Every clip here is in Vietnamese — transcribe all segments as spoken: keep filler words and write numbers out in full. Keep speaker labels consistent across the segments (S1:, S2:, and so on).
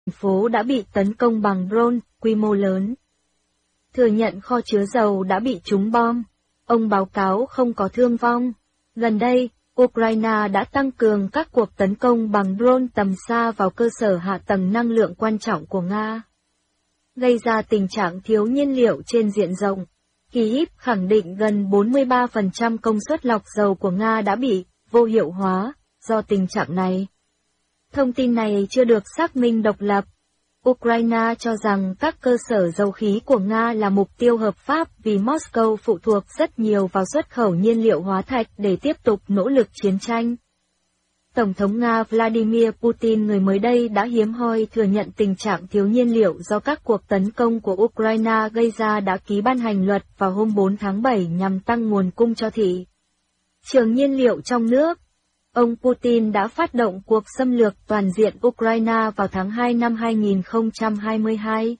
S1: thành phố đã bị tấn công bằng drone, quy mô lớn. Thừa nhận kho chứa dầu đã bị trúng bom. Ông báo cáo không có thương vong. Gần đây, Ukraine đã tăng cường các cuộc tấn công bằng drone tầm xa vào cơ sở hạ tầng năng lượng quan trọng của Nga, gây ra tình trạng thiếu nhiên liệu trên diện rộng. Kyiv khẳng định gần bốn mươi ba phần trăm công suất lọc dầu của Nga đã bị vô hiệu hóa do tình trạng này. Thông tin này chưa được xác minh độc lập. Ukraine cho rằng các cơ sở dầu khí của Nga là mục tiêu hợp pháp vì Moscow phụ thuộc rất nhiều vào xuất khẩu nhiên liệu hóa thạch để tiếp tục nỗ lực chiến tranh. Tổng thống Nga Vladimir Putin người mới đây đã hiếm hoi thừa nhận tình trạng thiếu nhiên liệu do các cuộc tấn công của Ukraine gây ra đã ký ban hành luật vào hôm bốn tháng bảy nhằm tăng nguồn cung cho thị trường nhiên liệu trong nước. Ông Putin đã phát động cuộc xâm lược toàn diện Ukraine vào tháng hai năm hai nghìn không trăm hai mươi hai.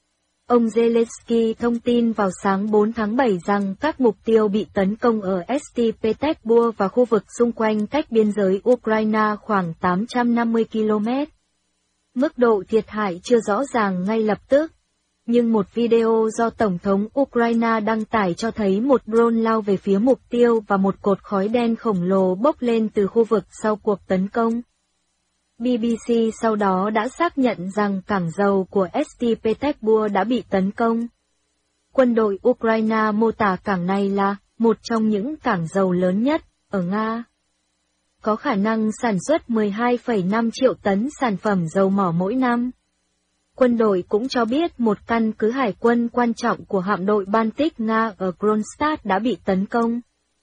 S1: Ông Zelensky thông tin vào sáng bốn tháng bảy rằng các mục tiêu bị tấn công ở Saint Petersburg và khu vực xung quanh cách biên giới Ukraine khoảng tám trăm năm mươi ki lô mét. Mức độ thiệt hại chưa rõ ràng ngay lập tức, nhưng một video do Tổng thống Ukraine đăng tải cho thấy một drone lao về phía mục tiêu và một cột khói đen khổng lồ bốc lên từ khu vực sau cuộc tấn công. bê bê xê sau đó đã xác nhận rằng cảng dầu của Saint Petersburg đã bị tấn công. Quân đội Ukraine mô tả cảng này là một trong những cảng dầu lớn nhất ở Nga, có khả năng sản xuất mười hai phẩy năm triệu tấn sản phẩm dầu mỏ mỗi năm. Quân đội cũng cho biết một căn cứ hải quân quan trọng của hạm đội Baltic Nga ở Kronstadt đã bị tấn công.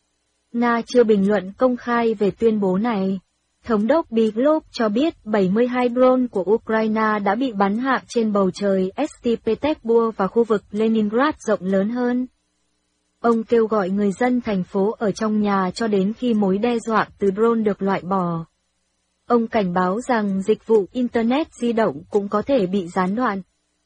S1: Nga chưa bình luận công khai về tuyên bố này. Thống đốc Biglov cho biết bảy mươi hai drone của Ukraine đã bị bắn hạ trên bầu trời Saint Petersburg và khu vực Leningrad rộng lớn hơn. Ông kêu gọi người dân thành phố ở trong nhà cho đến khi mối đe dọa từ drone được loại bỏ. Ông cảnh báo rằng dịch vụ Internet di động cũng có thể bị gián đoạn.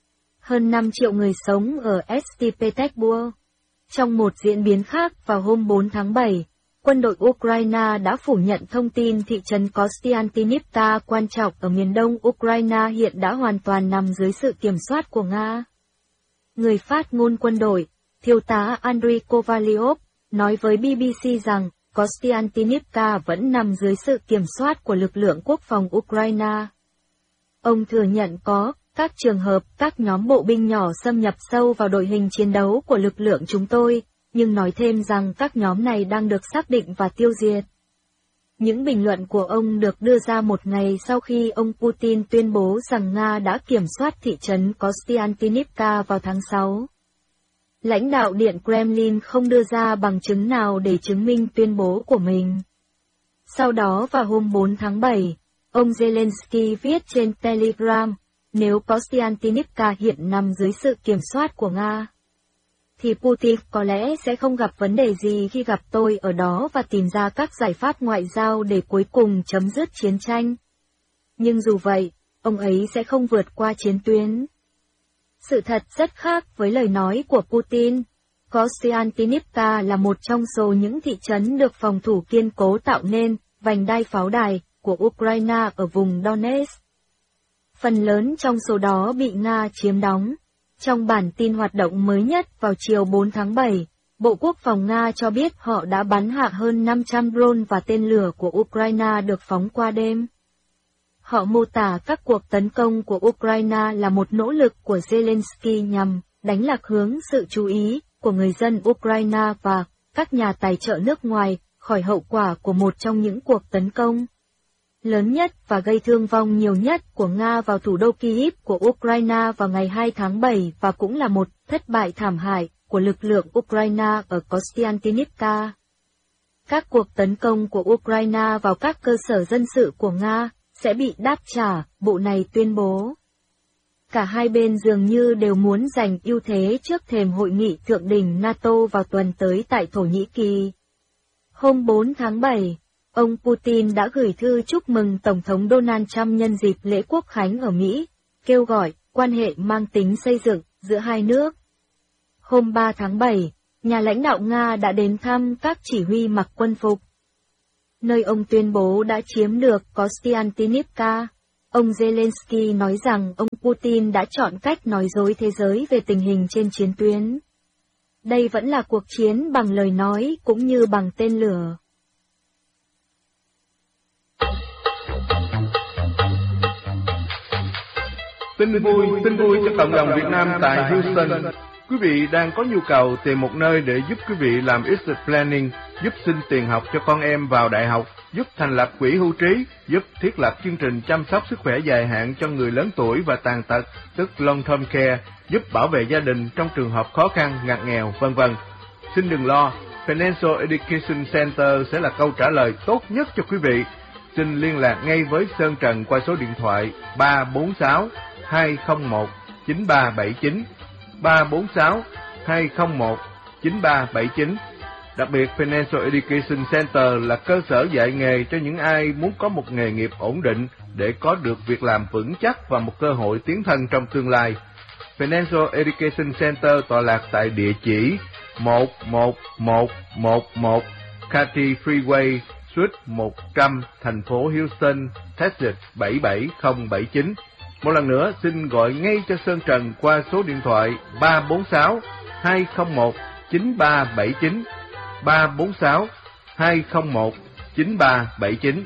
S1: Hơn năm triệu người sống ở Saint Petersburg. Trong một diễn biến khác vào hôm bốn tháng bảy, quân đội Ukraine đã phủ nhận thông tin thị trấn Kostiantynivka quan trọng ở miền đông Ukraine hiện đã hoàn toàn nằm dưới sự kiểm soát của Nga. Người phát ngôn quân đội, thiếu tá Andriy Kovalyov, nói với bê bê xê rằng Kostiantynivka vẫn nằm dưới sự kiểm soát của lực lượng quốc phòng Ukraine. Ông thừa nhận có các trường hợp các nhóm bộ binh nhỏ xâm nhập sâu vào đội hình chiến đấu của lực lượng chúng tôi, nhưng nói thêm rằng các nhóm này đang được xác định và tiêu diệt. Những bình luận của ông được đưa ra một ngày sau khi ông Putin tuyên bố rằng Nga đã kiểm soát thị trấn Kostiantynivka vào tháng sáu. Lãnh đạo Điện Kremlin không đưa ra bằng chứng nào để chứng minh tuyên bố của mình. Sau đó vào hôm bốn tháng bảy, ông Zelensky viết trên Telegram, nếu Kostiantynivka hiện nằm dưới sự kiểm soát của Nga, thì Putin có lẽ sẽ không gặp vấn đề gì khi gặp tôi ở đó và tìm ra các giải pháp ngoại giao để cuối cùng chấm dứt chiến tranh. Nhưng dù vậy, ông ấy sẽ không vượt qua chiến tuyến. Sự thật rất khác với lời nói của Putin. Kostiantynivka là một trong số những thị trấn được phòng thủ kiên cố tạo nên, vành đai pháo đài, của Ukraine ở vùng Donetsk. Phần lớn trong số đó bị Nga chiếm đóng. Trong bản tin hoạt động mới nhất vào chiều bốn tháng bảy, Bộ Quốc phòng Nga cho biết họ đã bắn hạ hơn năm trăm drone và tên lửa của Ukraine được phóng qua đêm. Họ mô tả các cuộc tấn công của Ukraine là một nỗ lực của Zelensky nhằm đánh lạc hướng sự chú ý của người dân Ukraine và các nhà tài trợ nước ngoài khỏi hậu quả của một trong những cuộc tấn công lớn nhất và gây thương vong nhiều nhất của Nga vào thủ đô Kyiv của Ukraine vào ngày hai tháng bảy và cũng là một thất bại thảm hại của lực lượng Ukraine ở Kostiantynivka. Các cuộc tấn công của Ukraine vào các cơ sở dân sự của Nga sẽ bị đáp trả, bộ này tuyên bố. Cả hai bên dường như đều muốn giành ưu thế trước thềm hội nghị thượng đỉnh NATO vào tuần tới tại Thổ Nhĩ Kỳ. Hôm bốn tháng bảy, ông Putin đã gửi thư chúc mừng Tổng thống Donald Trump nhân dịp lễ quốc khánh ở Mỹ, kêu gọi quan hệ mang tính xây dựng giữa hai nước. Hôm ba tháng bảy, nhà lãnh đạo Nga đã đến thăm các chỉ huy mặc quân phục, nơi ông tuyên bố đã chiếm được Kostiantynivka. Ông Zelensky nói rằng ông Putin đã chọn cách nói dối thế giới về tình hình trên chiến tuyến. Đây vẫn là cuộc chiến bằng lời nói cũng như bằng tên lửa.
S2: Tin vui, tin vui cho cộng đồng Việt Nam tại Houston. Quý vị đang có nhu cầu tìm một nơi để giúp quý vị làm exit planning, giúp xin tiền học cho con em vào đại học, giúp thành lập quỹ hưu trí, giúp thiết lập chương trình chăm sóc sức khỏe dài hạn cho người lớn tuổi và tàn tật, tức long term care, giúp bảo vệ gia đình trong trường hợp khó khăn, ngặt nghèo, vân vân. Xin đừng lo, Financial Education Center sẽ là câu trả lời tốt nhất cho quý vị. Xin liên lạc ngay với Sơn Trần qua số điện thoại ba bốn sáu hai không một chín ba bảy chín, ba bốn sáu hai không một chín ba bảy chín. Đặc biệt, Financial Education Center là cơ sở dạy nghề cho những ai muốn có một nghề nghiệp ổn định để có được việc làm vững chắc và một cơ hội tiến thân trong tương lai. Financial Education Center tọa lạc tại địa chỉ một một một một một Cathy Freeway, Suite một trăm, thành phố Houston, Texas bảy bảy không bảy chín. Một lần nữa, xin gọi ngay cho Sơn Trần qua số điện thoại ba bốn sáu hai không một chín ba bảy chín, ba bốn sáu hai không một chín ba bảy chín.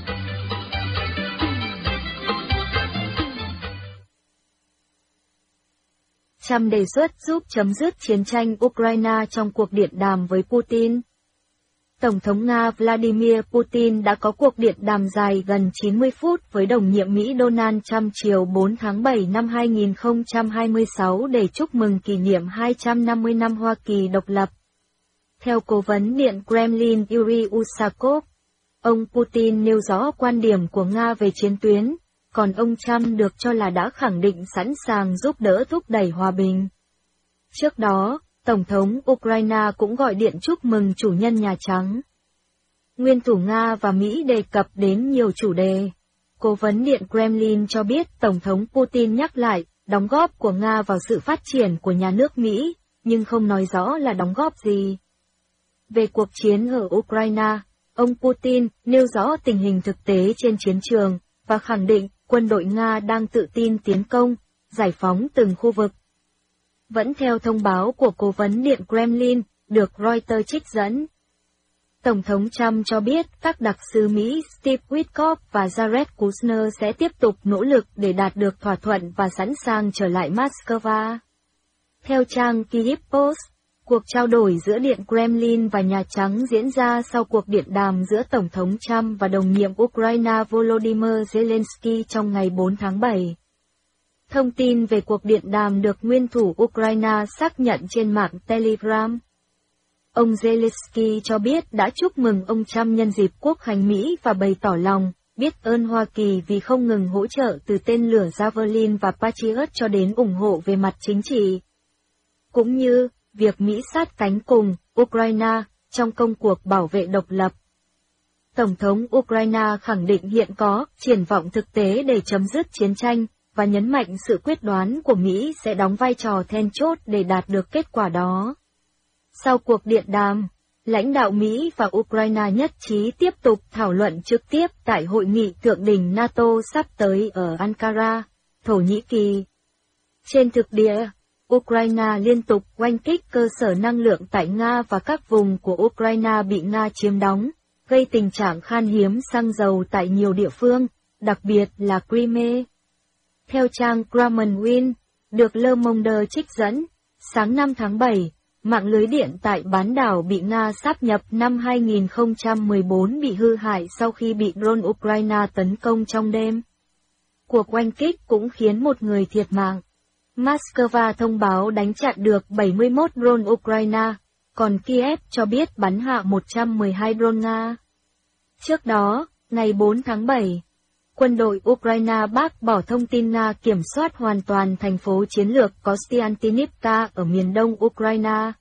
S1: Trump đề xuất giúp chấm dứt chiến tranh Ukraine trong cuộc điện đàm với Putin. Tổng thống Nga Vladimir Putin đã có cuộc điện đàm dài gần chín mươi phút với đồng nhiệm Mỹ Donald Trump chiều bốn tháng bảy năm hai nghìn không trăm hai mươi sáu để chúc mừng kỷ niệm hai trăm năm mươi năm Hoa Kỳ độc lập. Theo Cố vấn Điện Kremlin Yuri Usakov, ông Putin nêu rõ quan điểm của Nga về chiến tuyến, còn ông Trump được cho là đã khẳng định sẵn sàng giúp đỡ thúc đẩy hòa bình. Trước đó, Tổng thống Ukraine cũng gọi điện chúc mừng chủ nhân Nhà Trắng. Nguyên thủ Nga và Mỹ đề cập đến nhiều chủ đề. Cố vấn Điện Kremlin cho biết Tổng thống Putin nhắc lại đóng góp của Nga vào sự phát triển của nhà nước Mỹ, nhưng không nói rõ là đóng góp gì. Về cuộc chiến ở Ukraine, ông Putin nêu rõ tình hình thực tế trên chiến trường và khẳng định quân đội Nga đang tự tin tiến công, giải phóng từng khu vực. Vẫn theo thông báo của Cố vấn Điện Kremlin, được Reuters trích dẫn. Tổng thống Trump cho biết các đặc sứ Mỹ Steve Witkoff và Jared Kushner sẽ tiếp tục nỗ lực để đạt được thỏa thuận và sẵn sàng trở lại Moscow. Theo trang Kyiv Post, cuộc trao đổi giữa Điện Kremlin và Nhà Trắng diễn ra sau cuộc điện đàm giữa Tổng thống Trump và đồng nhiệm Ukraine Volodymyr Zelensky trong ngày bốn tháng bảy. Thông tin về cuộc điện đàm được nguyên thủ Ukraine xác nhận trên mạng Telegram. Ông Zelensky cho biết đã chúc mừng ông Trump nhân dịp quốc khánh Mỹ và bày tỏ lòng biết ơn Hoa Kỳ vì không ngừng hỗ trợ từ tên lửa Javelin và Patriot cho đến ủng hộ về mặt chính trị. Cũng như việc Mỹ sát cánh cùng Ukraine trong công cuộc bảo vệ độc lập. Tổng thống Ukraine khẳng định hiện có triển vọng thực tế để chấm dứt chiến tranh, và nhấn mạnh sự quyết đoán của Mỹ sẽ đóng vai trò then chốt để đạt được kết quả đó. Sau cuộc điện đàm, lãnh đạo Mỹ và Ukraine nhất trí tiếp tục thảo luận trực tiếp tại hội nghị thượng đỉnh NATO sắp tới ở Ankara, Thổ Nhĩ Kỳ. Trên thực địa, Ukraine liên tục oanh kích cơ sở năng lượng tại Nga và các vùng của Ukraine bị Nga chiếm đóng, gây tình trạng khan hiếm xăng dầu tại nhiều địa phương, đặc biệt là Crimea. Theo trang Kremlin, được Le Monde trích dẫn, sáng năm tháng bảy, mạng lưới điện tại bán đảo bị Nga sáp nhập năm hai nghìn không trăm mười bốn bị hư hại sau khi bị drone Ukraine tấn công trong đêm. Cuộc oanh kích cũng khiến một người thiệt mạng. Moscow thông báo đánh chặn được bảy mươi mốt drone Ukraine, còn Kiev cho biết bắn hạ một trăm mười hai drone Nga. Trước đó, ngày bốn tháng bảy, quân đội Ukraine bác bỏ thông tin Nga kiểm soát hoàn toàn thành phố chiến lược Kostiantynivka ở miền đông Ukraine.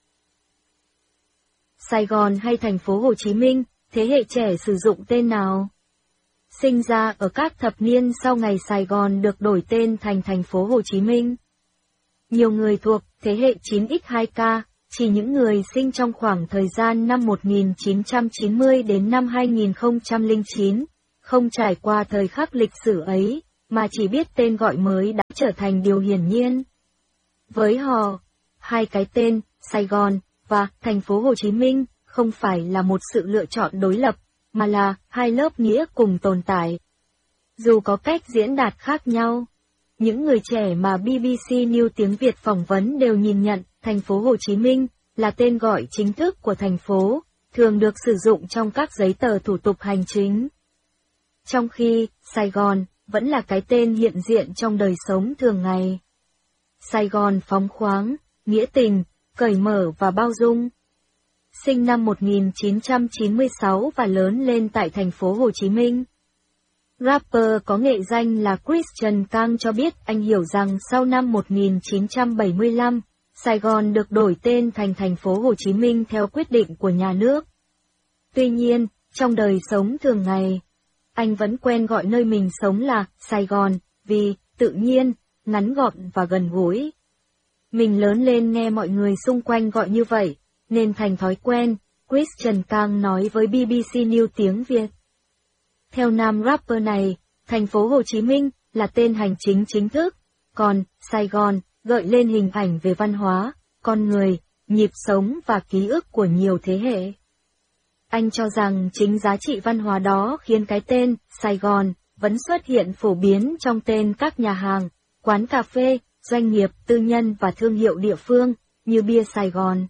S1: Sài Gòn hay thành phố Hồ Chí Minh, thế hệ trẻ sử dụng tên nào? Sinh ra ở các thập niên sau ngày Sài Gòn được đổi tên thành thành phố Hồ Chí Minh. Nhiều người thuộc thế hệ chín x hai K, chỉ những người sinh trong khoảng thời gian năm một nghìn chín trăm chín mươi đến năm hai nghìn không trăm lẻ chín, không trải qua thời khắc lịch sử ấy, mà chỉ biết tên gọi mới đã trở thành điều hiển nhiên. Với họ, hai cái tên, Sài Gòn và Thành phố Hồ Chí Minh, không phải là một sự lựa chọn đối lập, mà là hai lớp nghĩa cùng tồn tại. Dù có cách diễn đạt khác nhau, những người trẻ mà bê bê xê News tiếng Việt phỏng vấn đều nhìn nhận Thành phố Hồ Chí Minh là tên gọi chính thức của thành phố, thường được sử dụng trong các giấy tờ thủ tục hành chính. Trong khi Sài Gòn vẫn là cái tên hiện diện trong đời sống thường ngày. Sài Gòn phóng khoáng, nghĩa tình, cởi mở và bao dung. Sinh năm một nghìn chín trăm chín mươi sáu và lớn lên tại thành phố Hồ Chí Minh. Rapper có nghệ danh là Christian Kang cho biết anh hiểu rằng sau năm một nghìn chín trăm bảy mươi lăm, Sài Gòn được đổi tên thành thành phố Hồ Chí Minh theo quyết định của nhà nước. Tuy nhiên, trong đời sống thường ngày, anh vẫn quen gọi nơi mình sống là Sài Gòn, vì tự nhiên, ngắn gọn và gần gũi. Mình lớn lên nghe mọi người xung quanh gọi như vậy, nên thành thói quen, Christian Kang nói với bê bê xê News tiếng Việt. Theo nam rapper này, thành phố Hồ Chí Minh là tên hành chính chính thức, còn Sài Gòn gợi lên hình ảnh về văn hóa, con người, nhịp sống và ký ức của nhiều thế hệ. Anh cho rằng chính giá trị văn hóa đó khiến cái tên Sài Gòn vẫn xuất hiện phổ biến trong tên các nhà hàng, quán cà phê, doanh nghiệp tư nhân và thương hiệu địa phương, như bia Sài Gòn,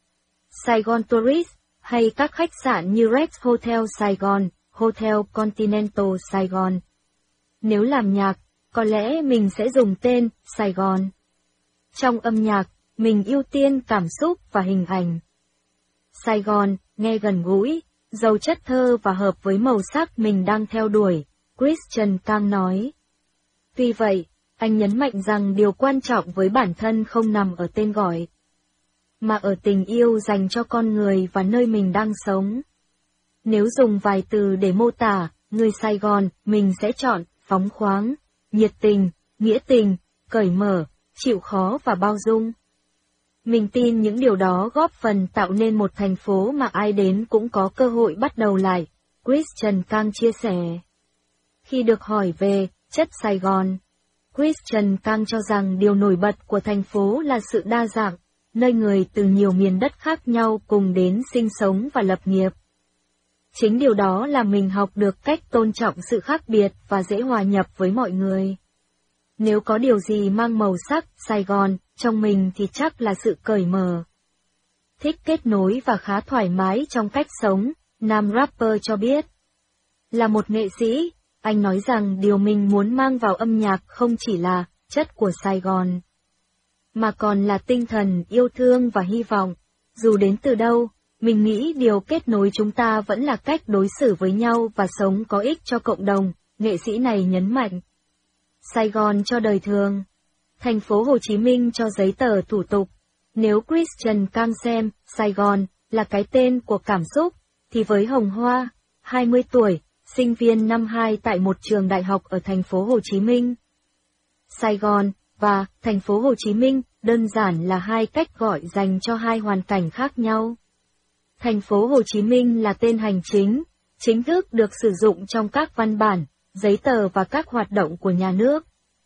S1: Sài Gòn Tourist, hay các khách sạn như Rex Hotel Sài Gòn, Hotel Continental Sài Gòn. Nếu làm nhạc, có lẽ mình sẽ dùng tên Sài Gòn. Trong âm nhạc, mình ưu tiên cảm xúc và hình ảnh. Sài Gòn nghe gần gũi, giàu chất thơ và hợp với màu sắc mình đang theo đuổi, Christian Kang nói. Tuy vậy, anh nhấn mạnh rằng điều quan trọng với bản thân không nằm ở tên gọi, mà ở tình yêu dành cho con người và nơi mình đang sống. Nếu dùng vài từ để mô tả người Sài Gòn, mình sẽ chọn phóng khoáng, nhiệt tình, nghĩa tình, cởi mở, chịu khó và bao dung. Mình tin những điều đó góp phần tạo nên một thành phố mà ai đến cũng có cơ hội bắt đầu lại, Christian Kang chia sẻ. Khi được hỏi về chất Sài Gòn, Christian Kang cho rằng điều nổi bật của thành phố là sự đa dạng, nơi người từ nhiều miền đất khác nhau cùng đến sinh sống và lập nghiệp. Chính điều đó làm mình học được cách tôn trọng sự khác biệt và dễ hòa nhập với mọi người. Nếu có điều gì mang màu sắc Sài Gòn trong mình thì chắc là sự cởi mở. Thích kết nối và khá thoải mái trong cách sống, nam rapper cho biết. Là một nghệ sĩ, anh nói rằng điều mình muốn mang vào âm nhạc không chỉ là chất của Sài Gòn, mà còn là tinh thần yêu thương và hy vọng. Dù đến từ đâu, mình nghĩ điều kết nối chúng ta vẫn là cách đối xử với nhau và sống có ích cho cộng đồng, nghệ sĩ này nhấn mạnh. Sài Gòn cho đời thường, thành phố Hồ Chí Minh cho giấy tờ thủ tục. Nếu Christian Kang xem Sài Gòn là cái tên của cảm xúc, thì với Hồng Hoa, hai mươi tuổi, sinh viên năm hai tại một trường đại học ở thành phố Hồ Chí Minh, Sài Gòn và thành phố Hồ Chí Minh đơn giản là hai cách gọi dành cho hai hoàn cảnh khác nhau. Thành phố Hồ Chí Minh là tên hành chính, chính thức được sử dụng trong các văn bản, giấy tờ và các hoạt động của nhà nước.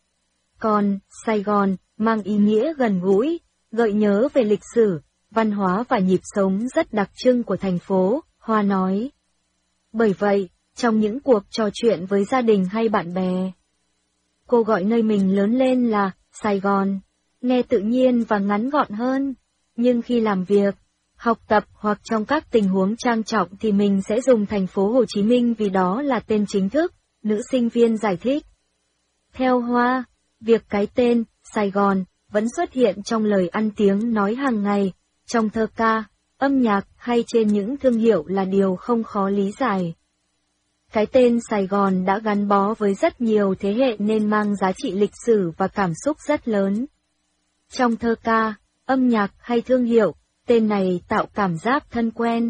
S1: Còn Sài Gòn mang ý nghĩa gần gũi, gợi nhớ về lịch sử, văn hóa và nhịp sống rất đặc trưng của thành phố, Hoa nói. Bởi vậy, trong những cuộc trò chuyện với gia đình hay bạn bè, cô gọi nơi mình lớn lên là Sài Gòn, nghe tự nhiên và ngắn gọn hơn. Nhưng khi làm việc, học tập hoặc trong các tình huống trang trọng thì mình sẽ dùng thành phố Hồ Chí Minh vì đó là tên chính thức, nữ sinh viên giải thích. Theo Hoa, việc cái tên Sài Gòn vẫn xuất hiện trong lời ăn tiếng nói hàng ngày, trong thơ ca, âm nhạc hay trên những thương hiệu là điều không khó lý giải. Cái tên Sài Gòn đã gắn bó với rất nhiều thế hệ nên mang giá trị lịch sử và cảm xúc rất lớn. Trong thơ ca, âm nhạc hay thương hiệu, tên này tạo cảm giác thân quen,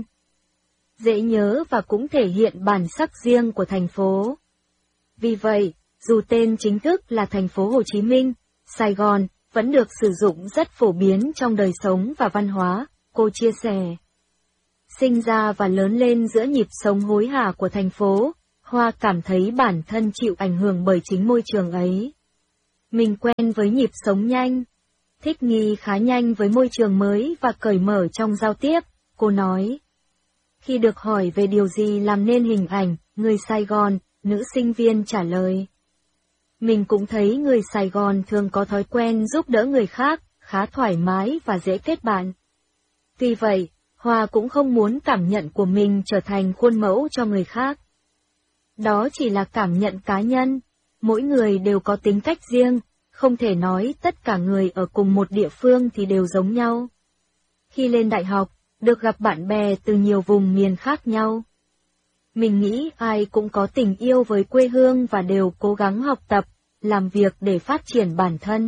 S1: dễ nhớ và cũng thể hiện bản sắc riêng của thành phố. Vì vậy, dù tên chính thức là thành phố Hồ Chí Minh, Sài Gòn vẫn được sử dụng rất phổ biến trong đời sống và văn hóa, cô chia sẻ. Sinh ra và lớn lên giữa nhịp sống hối hả của thành phố, Hoa cảm thấy bản thân chịu ảnh hưởng bởi chính môi trường ấy. Mình quen với nhịp sống nhanh, thích nghi khá nhanh với môi trường mới và cởi mở trong giao tiếp, cô nói. Khi được hỏi về điều gì làm nên hình ảnh, người Sài Gòn, nữ sinh viên trả lời. Mình cũng thấy người Sài Gòn thường có thói quen giúp đỡ người khác, khá thoải mái và dễ kết bạn. Tuy vậy, Hoa cũng không muốn cảm nhận của mình trở thành khuôn mẫu cho người khác. Đó chỉ là cảm nhận cá nhân, mỗi người đều có tính cách riêng, không thể nói tất cả người ở cùng một địa phương thì đều giống nhau. Khi lên đại học, được gặp bạn bè từ nhiều vùng miền khác nhau. Mình nghĩ ai cũng có tình yêu với quê hương và đều cố gắng học tập, làm việc để phát triển bản thân.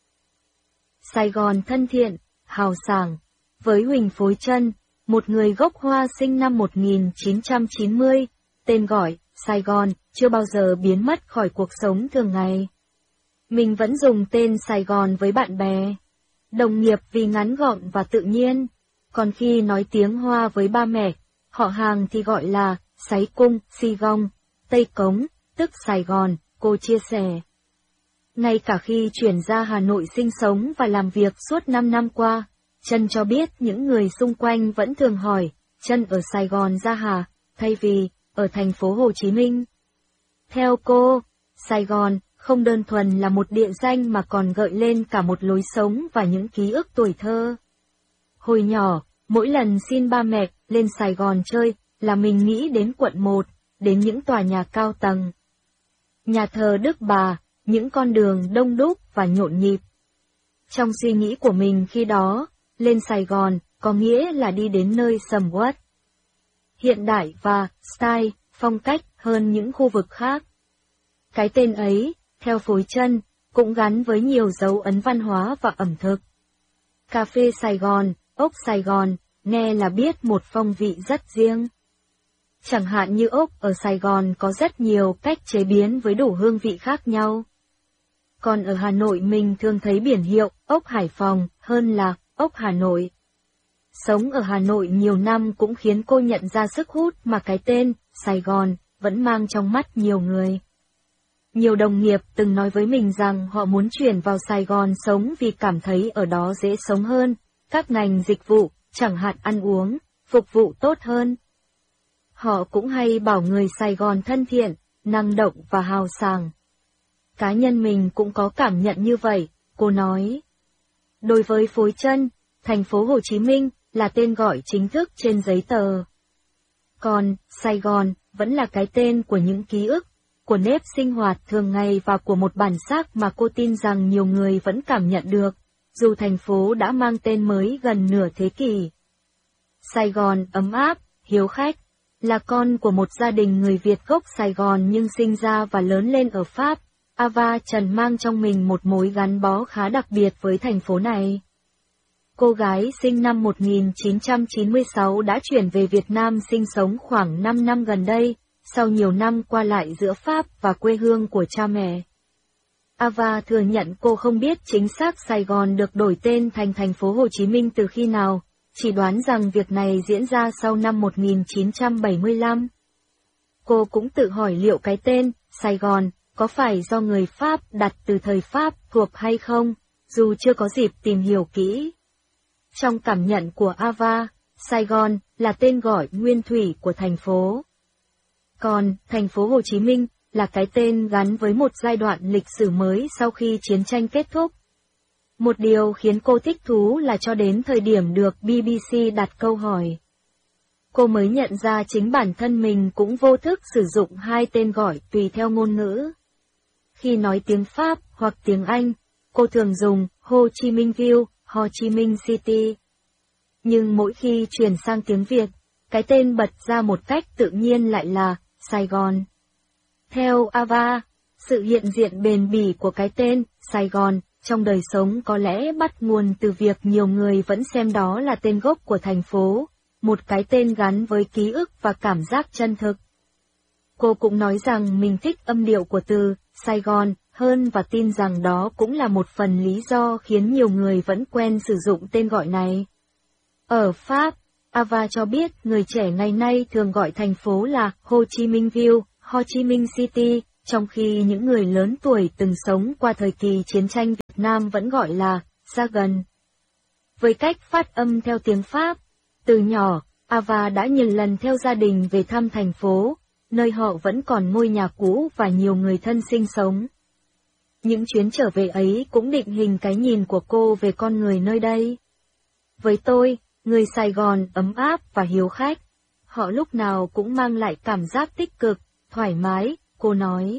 S1: Sài Gòn thân thiện, hào sảng, với Huỳnh Phối Trân, một người gốc Hoa sinh năm một nghìn chín trăm chín mươi, tên gọi, Sài Gòn, chưa bao giờ biến mất khỏi cuộc sống thường ngày. Mình vẫn dùng tên Sài Gòn với bạn bè, đồng nghiệp vì ngắn gọn và tự nhiên, còn khi nói tiếng Hoa với ba mẹ, họ hàng thì gọi là Sái Cung, Si Gong, Tây Cống, tức Sài Gòn, cô chia sẻ. Ngay cả khi chuyển ra Hà Nội sinh sống và làm việc suốt năm năm qua, Trân cho biết những người xung quanh vẫn thường hỏi, Trân ở Sài Gòn ra hả, thay vì ở thành phố Hồ Chí Minh. Theo cô, Sài Gòn không đơn thuần là một địa danh mà còn gợi lên cả một lối sống và những ký ức tuổi thơ. Hồi nhỏ, mỗi lần xin ba mẹ lên Sài Gòn chơi là mình nghĩ đến quận một, đến những tòa nhà cao tầng. Nhà thờ Đức Bà, những con đường đông đúc và nhộn nhịp. Trong suy nghĩ của mình khi đó, lên Sài Gòn có nghĩa là đi đến nơi sầm uất, hiện đại và style, phong cách hơn những khu vực khác. Cái tên ấy, theo Phối Trân, cũng gắn với nhiều dấu ấn văn hóa và ẩm thực. Cà phê Sài Gòn, ốc Sài Gòn, nghe là biết một phong vị rất riêng. Chẳng hạn như ốc ở Sài Gòn có rất nhiều cách chế biến với đủ hương vị khác nhau. Còn ở Hà Nội mình thường thấy biển hiệu ốc Hải Phòng hơn là ốc Hà Nội. Sống ở Hà Nội nhiều năm cũng khiến cô nhận ra sức hút mà cái tên Sài Gòn vẫn mang trong mắt nhiều người. Nhiều đồng nghiệp từng nói với mình rằng họ muốn chuyển vào Sài Gòn sống vì cảm thấy ở đó dễ sống hơn, các ngành dịch vụ, chẳng hạn ăn uống, phục vụ tốt hơn. Họ cũng hay bảo người Sài Gòn thân thiện, năng động và hào sảng. Cá nhân mình cũng có cảm nhận như vậy, cô nói. Đối với Phối Trân, thành phố Hồ Chí Minh là tên gọi chính thức trên giấy tờ. Còn Sài Gòn vẫn là cái tên của những ký ức, của nếp sinh hoạt thường ngày và của một bản sắc mà cô tin rằng nhiều người vẫn cảm nhận được, dù thành phố đã mang tên mới gần nửa thế kỷ. Sài Gòn ấm áp, hiếu khách, là con của một gia đình người Việt gốc Sài Gòn nhưng sinh ra và lớn lên ở Pháp. Ava Trần mang trong mình một mối gắn bó khá đặc biệt với thành phố này. Cô gái sinh năm một nghìn chín trăm chín mươi sáu đã chuyển về Việt Nam sinh sống khoảng năm năm gần đây, sau nhiều năm qua lại giữa Pháp và quê hương của cha mẹ. Ava thừa nhận cô không biết chính xác Sài Gòn được đổi tên thành thành phố Hồ Chí Minh từ khi nào, chỉ đoán rằng việc này diễn ra sau năm một nghìn chín trăm bảy mươi lăm. Cô cũng tự hỏi liệu cái tên Sài Gòn có phải do người Pháp đặt từ thời Pháp thuộc hay không, dù chưa có dịp tìm hiểu kỹ. Trong cảm nhận của Ava, Sài Gòn là tên gọi nguyên thủy của thành phố. Còn thành phố Hồ Chí Minh là cái tên gắn với một giai đoạn lịch sử mới sau khi chiến tranh kết thúc. Một điều khiến cô thích thú là cho đến thời điểm được bê bê xê đặt câu hỏi, cô mới nhận ra chính bản thân mình cũng vô thức sử dụng hai tên gọi tùy theo ngôn ngữ. Khi nói tiếng Pháp hoặc tiếng Anh, cô thường dùng Ho Chi Minh Ville, Ho Chi Minh City. Nhưng mỗi khi chuyển sang tiếng Việt, cái tên bật ra một cách tự nhiên lại là Sài Gòn. Theo Ava, sự hiện diện bền bỉ của cái tên Sài Gòn trong đời sống có lẽ bắt nguồn từ việc nhiều người vẫn xem đó là tên gốc của thành phố, một cái tên gắn với ký ức và cảm giác chân thực. Cô cũng nói rằng mình thích âm điệu của từ Sài Gòn hơn và tin rằng đó cũng là một phần lý do khiến nhiều người vẫn quen sử dụng tên gọi này. Ở Pháp, Ava cho biết người trẻ ngày nay thường gọi thành phố là Ho Chi Minh Ville, Ho Chi Minh City, trong khi những người lớn tuổi từng sống qua thời kỳ chiến tranh Việt Nam vẫn gọi là Saigon. Với cách phát âm theo tiếng Pháp, từ nhỏ, Ava đã nhiều lần theo gia đình về thăm thành phố, nơi họ vẫn còn ngôi nhà cũ và nhiều người thân sinh sống. Những chuyến trở về ấy cũng định hình cái nhìn của cô về con người nơi đây. Với tôi, người Sài Gòn ấm áp và hiếu khách, họ lúc nào cũng mang lại cảm giác tích cực, thoải mái, cô nói.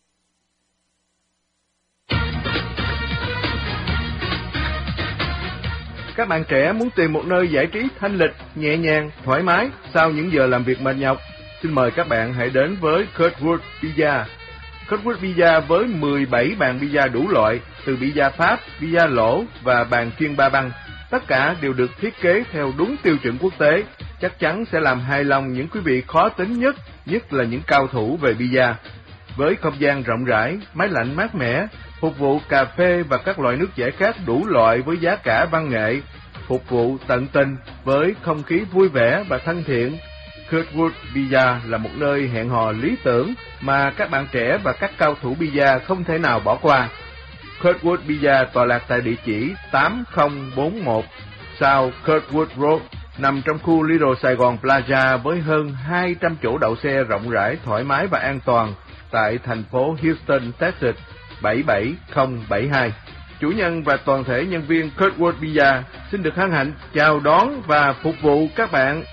S2: Các bạn trẻ muốn tìm một nơi giải trí thanh lịch, nhẹ nhàng, thoải mái sau những giờ làm việc mệt nhọc? Xin mời các bạn hãy đến với Kurtwood Pizza. Kurtwood Pizza với mười bảy bàn pizza đủ loại, từ pizza Pháp, pizza lỗ và bàn chiên ba băng. Tất cả đều được thiết kế theo đúng tiêu chuẩn quốc tế, chắc chắn sẽ làm hài lòng những quý vị khó tính nhất, nhất là những cao thủ về pizza. Với không gian rộng rãi, máy lạnh mát mẻ, phục vụ cà phê và các loại nước giải khát đủ loại với giá cả văn nghệ, phục vụ tận tình với không khí vui vẻ và thân thiện. Kurtwood Pizza là một nơi hẹn hò lý tưởng mà các bạn trẻ và các cao thủ pizza không thể nào bỏ qua. Kurtwood Pizza tọa lạc tại địa chỉ tám không bốn mốt South Kurtwood Road, nằm trong khu Little Sài Gòn Plaza với hơn hai trăm chỗ đậu xe rộng rãi, thoải mái và an toàn tại thành phố Houston, Texas bảy bảy không bảy hai. Chủ nhân và toàn thể nhân viên Kurtwood Pizza xin được hân hạnh chào đón và phục vụ các bạn.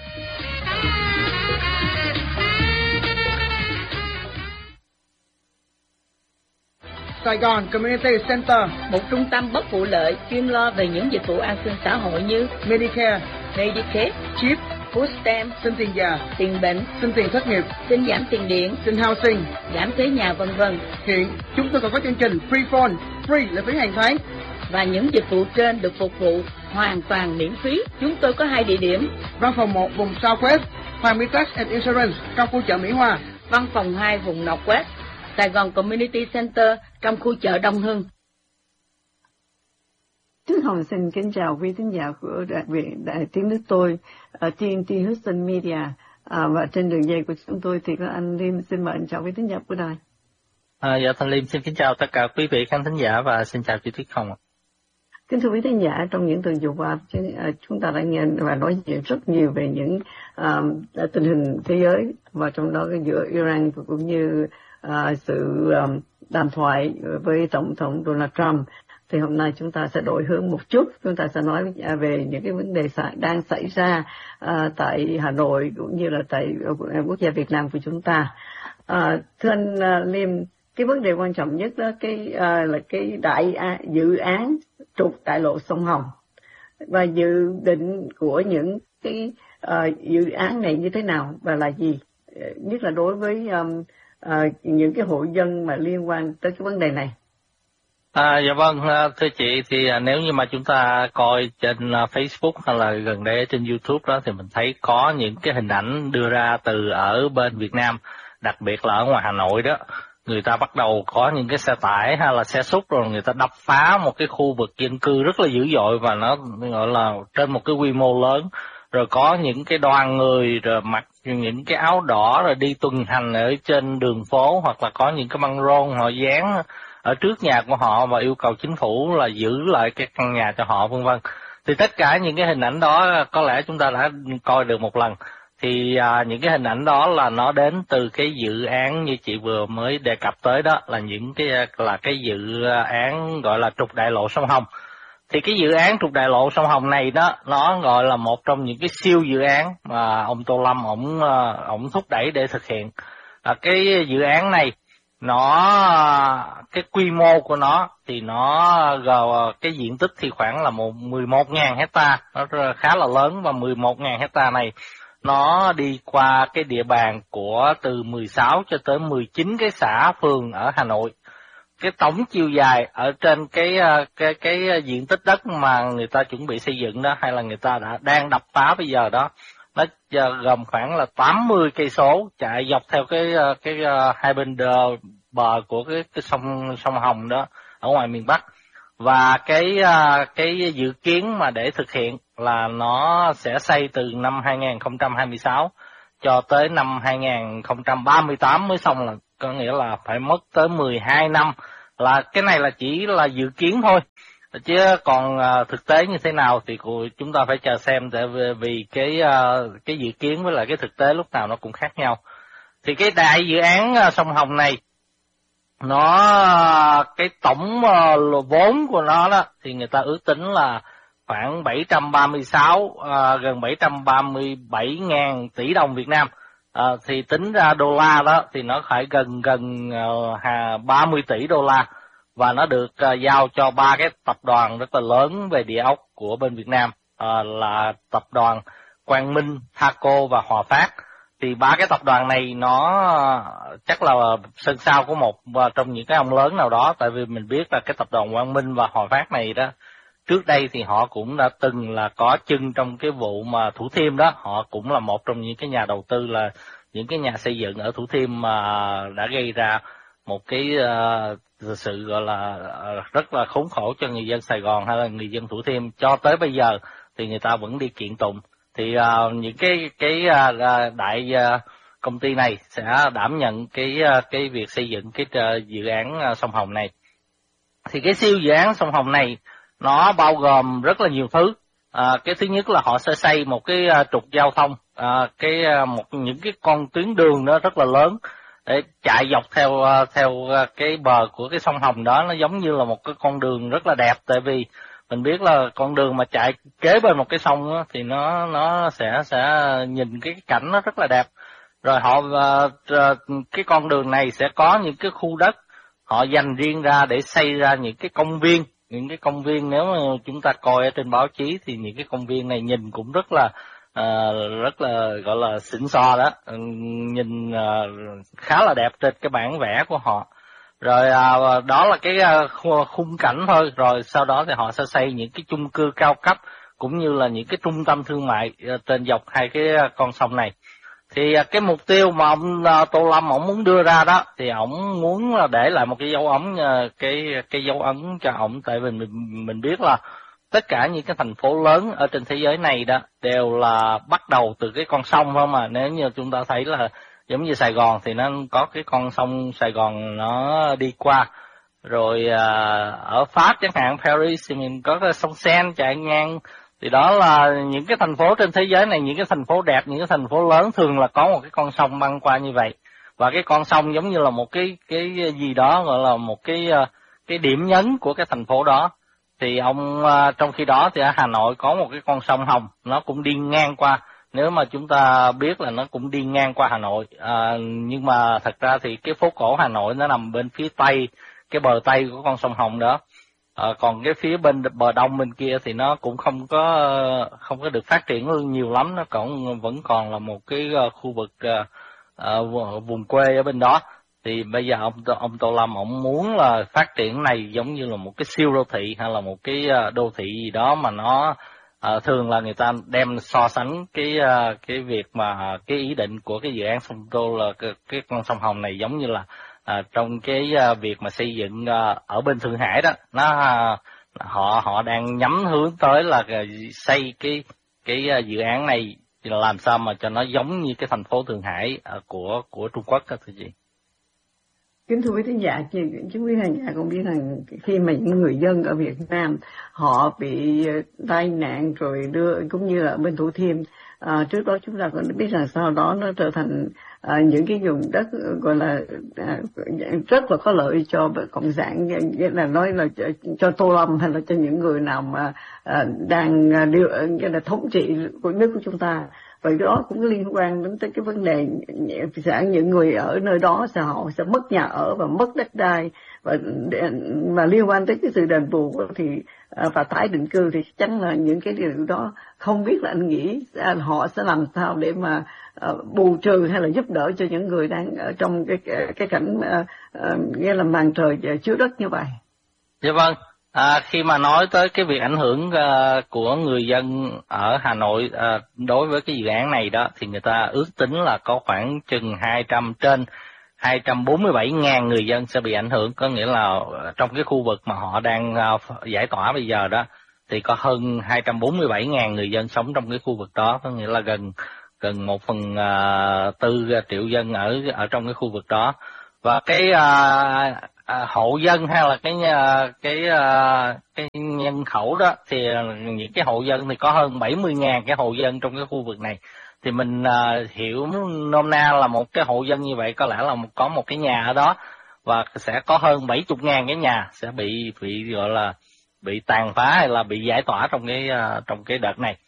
S3: Sài Gòn Community Center,
S4: một trung tâm bất vụ lợi chuyên lo về những dịch vụ an sinh xã hội như
S3: Medicare,
S4: Medicaid,
S3: Chip,
S4: Food Stamp,
S3: xin tiền già,
S4: tiền bệnh,
S3: xin tiền thất nghiệp,
S4: xin giảm tiền điện,
S3: xin housing,
S4: giảm thuế nhà vân vân.
S3: Hiện chúng tôi còn có chương trình Free Phone, free là phí hàng tháng.
S4: Và những dịch vụ trên được phục vụ hoàn toàn miễn phí. Chúng tôi có hai địa điểm.
S3: Văn phòng một vùng Southwest, Hoàng Mỹ Tax and Insurance trong khu chợ Mỹ Hòa.
S4: Văn phòng hai vùng Northwest, Sài Gòn Community Center trong khu chợ Đông Hưng.
S5: Trương Hồng xin kính chào quý thính giả của Đài, Đài Tiếng Nước Tôi, uh, tê en tê Houston Media, uh, và trên đường dây của chúng tôi thì có anh Liêm. Xin mời anh chào quý thính giả của đài.
S6: À, dạ, thanh Liêm xin kính chào tất cả quý vị khán thính giả và xin chào chị Tuyết Hồng.
S5: Kính thưa quý thính giả, trong những tuần vừa qua uh, chúng ta đã nghe và nói chuyện rất nhiều về những uh, tình hình thế giới, và trong đó giữa Iran cũng như uh, sự um, đàm thoại với Tổng thống Donald Trump. Thì hôm nay chúng ta sẽ đổi hướng một chút, chúng ta sẽ nói về những cái vấn đề đang xảy ra uh, tại Hà Nội cũng như là tại quốc gia Việt Nam của chúng ta. Uh, thưa anh uh, Liêm, cái vấn đề quan trọng nhất đó cái uh, là cái đại uh, dự án trục đại lộ sông Hồng, và dự định của những cái uh, dự án này như thế nào và là gì, uh, nhất là đối với um, uh, những cái hộ dân mà liên quan tới cái vấn đề này.
S6: À, dạ vâng, thưa chị, thì nếu như mà chúng ta coi trên Facebook hay là gần đây trên YouTube đó thì mình thấy có những cái hình ảnh đưa ra từ ở bên Việt Nam, đặc biệt là ở ngoài Hà Nội đó. Người ta bắt đầu có những cái xe tải hay là xe xúc rồi người ta đập phá một cái khu vực dân cư rất là dữ dội, và nó gọi là trên một cái quy mô lớn. Rồi có những cái đoàn người rồi mặc những cái áo đỏ rồi đi tuần hành ở trên đường phố, hoặc là có những cái băng rôn họ dán ở trước nhà của họ và yêu cầu chính phủ là giữ lại cái căn nhà cho họ, vân vân. Thì tất cả những cái hình ảnh đó có lẽ chúng ta đã coi được một lần. Thì à, những cái hình ảnh đó là nó đến từ cái dự án như chị vừa mới đề cập tới đó, là những cái là cái dự án gọi là trục đại lộ sông Hồng. Thì cái dự án trục đại lộ sông Hồng này đó, nó gọi là một trong những cái siêu dự án mà ông Tô Lâm ổng ổng thúc đẩy để thực hiện. À, cái dự án này nó cái quy mô của nó thì nó gồm cái diện tích thì khoảng là một mười một nghìn hecta, nó khá là lớn, và mười một nghìn hecta này nó đi qua cái địa bàn của từ mười sáu cho tới mười chín cái xã phường ở Hà Nội. Cái tổng chiều dài ở trên cái cái cái diện tích đất mà người ta chuẩn bị xây dựng đó, hay là người ta đã đang đập phá bây giờ đó, nó gồm khoảng là tám mươi cây số chạy dọc theo cái cái hai bên đờ, bờ của cái cái sông sông Hồng đó ở ngoài miền Bắc. Và cái cái dự kiến mà để thực hiện là nó sẽ xây từ năm hai nghìn không trăm hai mươi sáu cho tới năm hai không ba tám mới xong, là có nghĩa là phải mất tới mười hai năm. Là cái này là chỉ là dự kiến thôi, chứ còn uh, thực tế như thế nào thì chúng ta phải chờ xem, tại vì, vì cái uh, cái dự kiến với lại cái thực tế lúc nào nó cũng khác nhau. Thì cái đại dự án uh, sông Hồng này, nó uh, cái tổng uh, vốn của nó đó thì người ta ước tính là khoảng bảy trăm ba mươi sáu, uh, gần bảy trăm ba mươi bảy ngàn tỷ đồng Việt Nam. Uh, thì tính ra đô la đó thì nó phải gần gần uh, ba mươi tỷ đô la, và nó được uh, giao cho ba cái tập đoàn rất là lớn về địa ốc của bên Việt Nam, uh, là tập đoàn Quang Minh, Thaco và Hòa Phát. Thì ba cái tập đoàn này nó uh, chắc là sân sau của một uh, trong những cái ông lớn nào đó, tại vì mình biết là cái tập đoàn Quang Minh và Hòa Phát này đó, trước đây thì họ cũng đã từng là có chân trong cái vụ mà Thủ Thiêm đó, họ cũng là một trong những cái nhà đầu tư, là những cái nhà xây dựng ở Thủ Thiêm mà đã gây ra một cái uh, sự gọi là uh, rất là khốn khổ cho người dân Sài Gòn hay là người dân Thủ Thiêm. Cho tới bây giờ thì người ta vẫn đi kiện tụng. Thì uh, những cái cái uh, đại uh, công ty này sẽ đảm nhận cái uh, cái việc xây dựng cái uh, dự án uh, sông Hồng này. Thì cái siêu dự án sông Hồng này nó bao gồm rất là nhiều thứ. À, cái thứ nhất là họ sẽ xây một cái uh, trục giao thông, à, cái uh, một những cái con tuyến đường đó rất là lớn để chạy dọc theo uh, theo uh, cái bờ của cái sông Hồng đó. Nó giống như là một cái con đường rất là đẹp, tại vì mình biết là con đường mà chạy kế bên một cái sông đó, thì nó nó sẽ sẽ nhìn cái cảnh nó rất là đẹp. Rồi họ uh, cái con đường này sẽ có những cái khu đất họ dành riêng ra để xây ra những cái công viên. Những cái công viên nếu mà chúng ta coi ở trên báo chí thì những cái công viên này nhìn cũng rất là uh, rất là gọi là xịn xò đó, nhìn uh, khá là đẹp trên cái bản vẽ của họ. Rồi uh, đó là cái uh, khung cảnh thôi. Rồi sau đó thì họ sẽ xây những cái chung cư cao cấp cũng như là những cái trung tâm thương mại uh, trên dọc hai cái uh, con sông này. Thì cái mục tiêu mà ông Tô Lâm ông muốn đưa ra đó thì ông muốn là để lại một cái dấu ấn, cái cái dấu ấn cho ông, tại vì mình mình biết là tất cả những cái thành phố lớn ở trên thế giới này đó đều là bắt đầu từ cái con sông thôi mà. Nếu như chúng ta thấy là giống như Sài Gòn thì nó có cái con sông Sài Gòn nó đi qua. Rồi à, ở Pháp chẳng hạn, Paris thì mình có cái sông Seine chạy ngang. Thì đó là những cái thành phố trên thế giới này, những cái thành phố đẹp, những cái thành phố lớn thường là có một cái con sông băng qua như vậy. Và cái con sông giống như là một cái cái gì đó, gọi là một cái cái điểm nhấn của cái thành phố đó. Thì ông trong khi đó thì ở Hà Nội có một cái con sông Hồng, nó cũng đi ngang qua. Nếu mà chúng ta biết là nó cũng đi ngang qua Hà Nội. À, nhưng mà thật ra thì cái phố cổ Hà Nội nó nằm bên phía tây, cái bờ tây của con sông Hồng đó. À, còn cái phía bên bờ đông bên kia thì nó cũng không có không có được phát triển nhiều lắm, nó còn vẫn còn là một cái khu vực uh, uh, vùng quê ở bên đó. Thì bây giờ ông ông Tô Lâm ông muốn là phát triển này giống như là một cái siêu đô thị hay là một cái đô thị gì đó mà nó uh, thường là người ta đem so sánh cái uh, cái việc mà cái ý định của cái dự án sông Tô là cái, cái con sông Hồng này giống như là À, trong cái uh, việc mà xây dựng uh, ở bên Thượng Hải đó, nó uh, họ họ đang nhắm hướng tới là uh, xây cái cái uh, dự án này làm sao mà cho nó giống như cái thành phố Thượng Hải uh, của của Trung Quốc đó thưa chị.
S5: Kính thưa quý thính giả, chúng quý khán giả cũng biết rằng khi mà những người dân ở Việt Nam họ bị tai nạn rồi đưa cũng như là ở bên Thủ Thiêm, à, trước đó chúng ta cũng biết rằng sau đó nó trở thành à, những cái vùng đất gọi là à, rất là có lợi cho cộng sản, nghĩa là nói là cho, cho Tô Lâm hay là cho những người nào mà à, đang điều nghĩa là thống trị của nước của chúng ta. Vậy đó cũng liên quan đến tới cái vấn đề sẽ những người ở nơi đó sẽ họ sẽ mất nhà ở và mất đất đai, và mà liên quan tới cái sự đền bù thì và tái định cư thì chắc chắn là những cái điều đó không biết là anh nghĩ họ sẽ làm sao để mà bù trừ hay là giúp đỡ cho những người đang ở trong cái cái cảnh nghĩa là màn trời chứa đất như vậy.
S6: Dạ vâng. À, khi mà nói tới cái việc ảnh hưởng uh, của người dân ở Hà Nội uh, đối với cái dự án này đó, thì người ta ước tính là có khoảng chừng hai trăm trên hai trăm bốn mươi bảy ngàn người dân sẽ bị ảnh hưởng. Có nghĩa là trong cái khu vực mà họ đang uh, giải tỏa bây giờ đó thì có hơn hai trăm bốn mươi bảy ngàn người dân sống trong cái khu vực đó, có nghĩa là gần gần một phần uh, tư triệu dân ở ở trong cái khu vực đó. Và cái uh, uh, hộ dân hay là cái uh, cái uh, cái nhân khẩu đó thì những cái hộ dân thì có hơn bảy mươi ngàn cái hộ dân trong cái khu vực này. Thì mình uh, hiểu nôm na là một cái hộ dân như vậy có lẽ là một, có một cái nhà ở đó, và sẽ có hơn bảy mươi ngàn cái nhà sẽ bị bị gọi là bị tàn phá hay là bị giải tỏa trong cái uh, trong cái đợt này.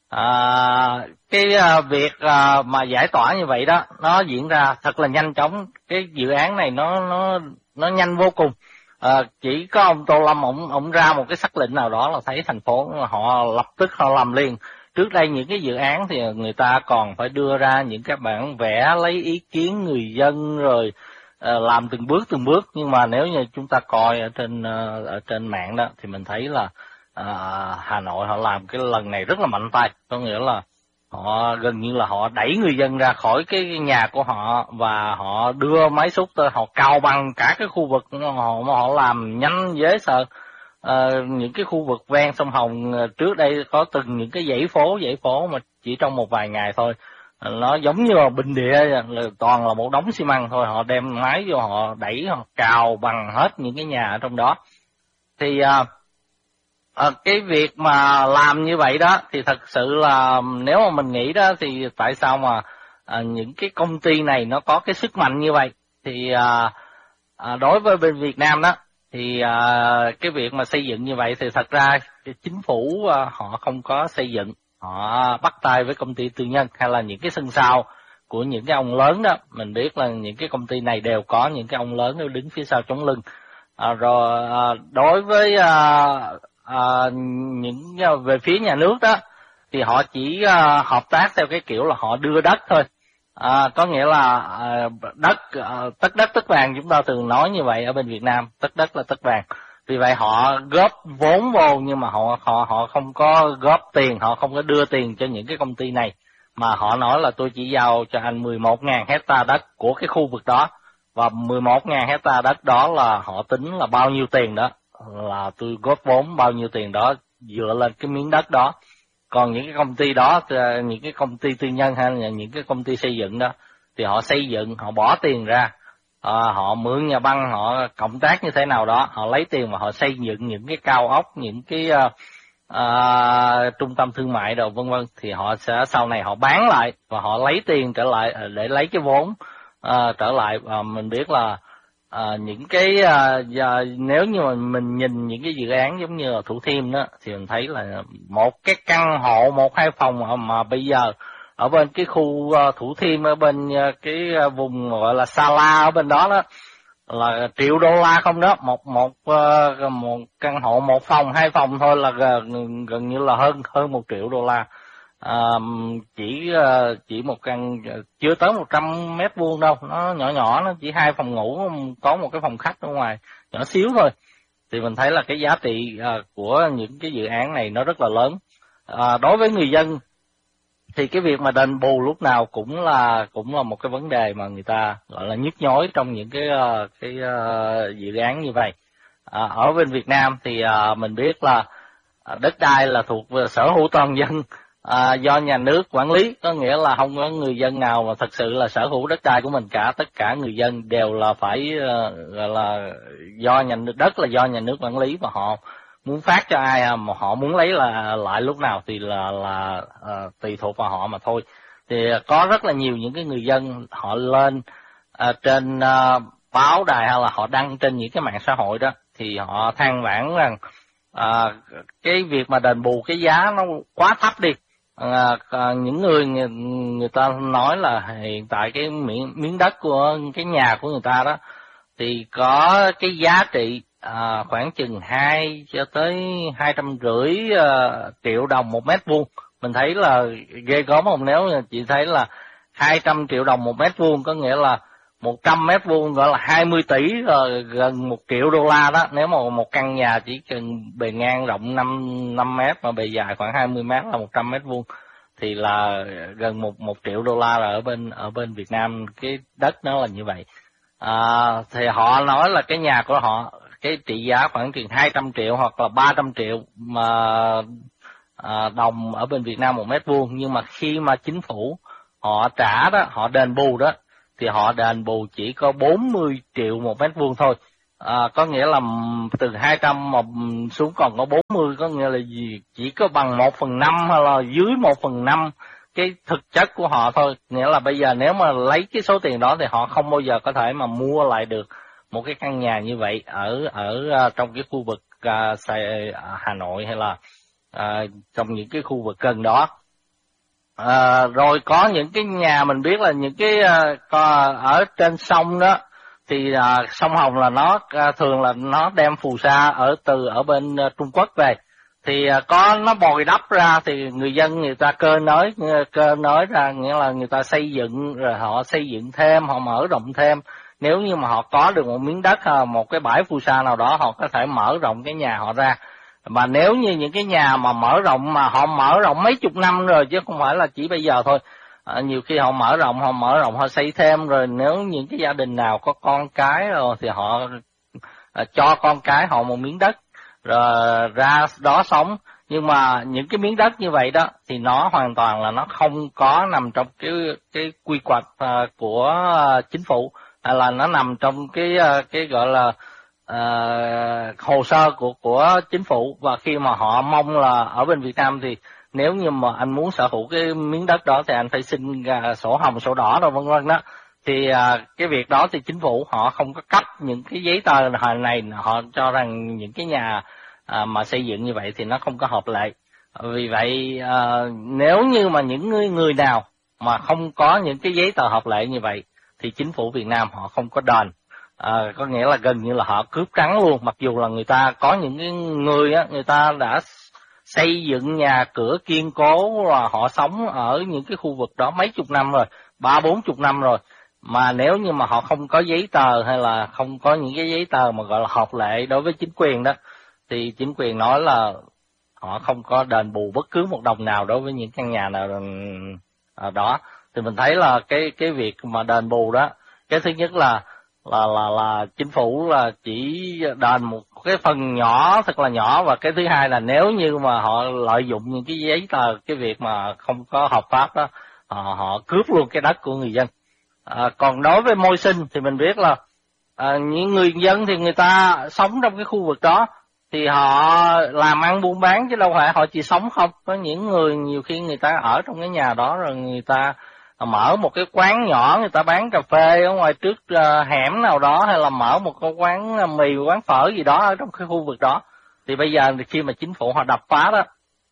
S6: À, cái uh, việc uh, mà giải tỏa như vậy đó nó diễn ra thật là nhanh chóng. Cái dự án này nó nó nó nhanh vô cùng. À, chỉ có ông Tô Lâm ông ông ra một cái sắc lệnh nào đó là thấy thành phố họ lập tức họ làm liền. Trước đây những cái dự án thì người ta còn phải đưa ra những cái bản vẽ lấy ý kiến người dân rồi uh, làm từng bước từng bước, nhưng mà nếu như chúng ta coi ở trên uh, ở trên mạng đó thì mình thấy là À, Hà Nội họ làm cái lần này rất là mạnh tay, có nghĩa là họ gần như là họ đẩy người dân ra khỏi cái nhà của họ và họ đưa máy xúc tới, họ cào bằng cả cái khu vực, họ họ làm nhanh dễ sợ. À, những cái khu vực ven sông Hồng trước đây có từng những cái dãy phố dãy phố mà chỉ trong một vài ngày thôi nó giống như là bình địa, là toàn là một đống xi măng thôi, họ đem máy vô họ đẩy họ cào bằng hết những cái nhà ở trong đó. Thì à, À, cái việc mà làm như vậy đó thì thật sự là nếu mà mình nghĩ đó thì tại sao mà à, những cái công ty này nó có cái sức mạnh như vậy. Thì à, à, đối với bên Việt Nam đó thì à, cái việc mà xây dựng như vậy thì thật ra cái chính phủ à, họ không có xây dựng, họ bắt tay với công ty tư nhân hay là những cái sân sau của những cái ông lớn đó. Mình biết là những cái công ty này đều có những cái ông lớn đứng phía sau chống lưng. À, rồi à, đối với à, À, những về phía nhà nước đó thì họ chỉ uh, hợp tác theo cái kiểu là họ đưa đất thôi. À, có nghĩa là uh, đất uh, tất đất tất vàng, chúng ta thường nói như vậy ở bên Việt Nam, tất đất là tất vàng. Vì vậy họ góp vốn vô nhưng mà họ họ họ không có góp tiền, họ không có đưa tiền cho những cái công ty này, mà họ nói là tôi chỉ giao cho anh mười một nghìn hecta đất của cái khu vực đó, và mười một nghìn hecta đất đó là họ tính là bao nhiêu tiền đó, là tôi góp vốn bao nhiêu tiền đó dựa lên cái miếng đất đó. Còn những cái công ty đó, những cái công ty tư nhân hay là những cái công ty xây dựng đó thì họ xây dựng, họ bỏ tiền ra, à, họ mượn nhà băng, họ cộng tác như thế nào đó, họ lấy tiền và họ xây dựng những cái cao ốc, những cái uh, uh, trung tâm thương mại đồ vân vân, thì họ sẽ sau này họ bán lại và họ lấy tiền trở lại để lấy cái vốn uh, trở lại. Và uh, mình biết là À, những cái à, à, nếu như mà mình nhìn những cái dự án giống như là Thủ Thiêm đó thì mình thấy là một cái căn hộ một hai phòng mà, mà bây giờ ở bên cái khu uh, Thủ Thiêm, ở bên uh, cái uh, vùng gọi là Sa La ở bên đó đó là triệu đô la không đó, một một uh, một căn hộ một phòng hai phòng thôi là gần, gần như là hơn hơn một triệu đô la. À, chỉ chỉ một căn chưa tới một trăm mét vuông đâu, nó nhỏ nhỏ, nó chỉ hai phòng ngủ, có một cái phòng khách ở ngoài nhỏ xíu thôi. Thì mình thấy là cái giá trị à, của những cái dự án này nó rất là lớn. À, đối với người dân thì cái việc mà đền bù lúc nào cũng là cũng là một cái vấn đề mà người ta gọi là nhức nhối trong những cái cái uh, dự án như vậy. À, ở bên Việt Nam thì uh, mình biết là đất đai là thuộc về sở hữu toàn dân. À, do nhà nước quản lý, có nghĩa là không có người dân nào mà thật sự là sở hữu đất đai của mình cả, tất cả người dân đều là phải uh, gọi là do nhà nước, đất là do nhà nước quản lý, và họ muốn phát cho ai mà họ muốn lấy là lại lúc nào thì là là uh, tùy thuộc vào họ mà thôi. Thì có rất là nhiều những cái người dân họ lên uh, trên uh, báo đài hay là họ đăng trên những cái mạng xã hội đó, thì họ than vãn rằng uh, cái việc mà đền bù cái giá nó quá thấp đi. À, à, những người, người người ta nói là hiện tại cái miếng, miếng đất của cái nhà của người ta đó thì có cái giá trị à, khoảng chừng hai cho tới hai trăm rưỡi à, triệu đồng một mét vuông. Mình thấy là ghê gớm không? Nếu chị thấy là hai trăm triệu đồng một mét vuông, có nghĩa là một trăm mét vuông gọi là hai mươi tỷ, rồi gần một triệu đô la đó. Nếu mà một căn nhà chỉ cần bề ngang rộng năm mét mà bề dài khoảng hai mươi mét là một trăm mét vuông, thì là gần một một triệu đô la là ở bên ở bên Việt Nam cái đất nó là như vậy. À, thì họ nói là cái nhà của họ cái trị giá khoảng chừng hai trăm triệu hoặc là ba trăm triệu mà à, đồng ở bên Việt Nam một mét vuông, nhưng mà khi mà chính phủ họ trả đó, họ đền bù đó, thì họ đền bù chỉ có bốn mươi triệu một mét vuông thôi. À, có nghĩa là từ hai trăm mà xuống còn có bốn mươi, có nghĩa là gì? Chỉ có bằng một phần năm hay là dưới một phần năm cái thực chất của họ thôi. Nghĩa là bây giờ nếu mà lấy cái số tiền đó thì họ không bao giờ có thể mà mua lại được một cái căn nhà như vậy ở ở uh, trong cái khu vực uh, Hà Nội hay là uh, trong những cái khu vực gần đó. À, rồi có những cái nhà mình biết là những cái uh, ở trên sông đó thì uh, sông Hồng là nó uh, thường là nó đem phù sa ở từ ở bên uh, Trung Quốc về, thì uh, có nó bồi đắp ra thì người dân người ta cơ nới cơ nới ra, nghĩa là người ta xây dựng rồi họ xây dựng thêm, họ mở rộng thêm. Nếu như mà họ có được một miếng đất, một cái bãi phù sa nào đó, họ có thể mở rộng cái nhà họ ra. Mà nếu như những cái nhà mà mở rộng mà họ mở rộng mấy chục năm rồi chứ không phải là chỉ bây giờ thôi. À, nhiều khi họ mở rộng, họ mở rộng, họ xây thêm, rồi nếu những cái gia đình nào có con cái rồi thì họ à, cho con cái họ một miếng đất rồi ra đó sống. Nhưng mà những cái miếng đất như vậy đó thì nó hoàn toàn là nó không có nằm trong cái cái quy hoạch uh, của uh, chính phủ, hay là nó nằm trong cái uh, cái gọi là uh, hồ sơ của của chính phủ. Và khi mà họ mong là ở bên Việt Nam thì nếu như mà anh muốn sở hữu cái miếng đất đó thì anh phải xin uh, sổ hồng, sổ đỏ rồi vân vân đó. Thì uh, cái việc đó thì chính phủ họ không có cấp những cái giấy tờ này, họ cho rằng những cái nhà À, mà xây dựng như vậy thì nó không có hợp lệ. Vì vậy à, nếu như mà những người, người nào mà không có những cái giấy tờ hợp lệ như vậy thì chính phủ Việt Nam họ không có đền. À, có nghĩa là gần như là họ cướp trắng luôn, mặc dù là người ta có những cái người á, người ta đã xây dựng nhà cửa kiên cố và họ sống ở những cái khu vực đó mấy chục năm rồi, ba bốn chục năm rồi. Mà nếu như mà họ không có giấy tờ hay là không có những cái giấy tờ mà gọi là hợp lệ đối với chính quyền đó, thì chính quyền nói là họ không có đền bù bất cứ một đồng nào đối với những căn nhà nào đó. Thì mình thấy là cái cái việc mà đền bù đó, cái thứ nhất là là là là chính phủ là chỉ đền một cái phần nhỏ, thật là nhỏ. Và cái thứ hai là nếu như mà họ lợi dụng những cái giấy tờ, cái việc mà không có hợp pháp đó, họ, họ cướp luôn cái đất của người dân. À, còn đối với môi sinh thì mình biết là à, những người dân thì người ta sống trong cái khu vực đó thì họ làm ăn buôn bán chứ đâu phải họ chỉ sống không. Có những người nhiều khi người ta ở trong cái nhà đó rồi người ta mở một cái quán nhỏ, người ta bán cà phê ở ngoài trước uh, hẻm nào đó, hay là mở một cái quán mì, quán phở gì đó ở trong cái khu vực đó. Thì bây giờ khi mà chính phủ họ đập phá đó,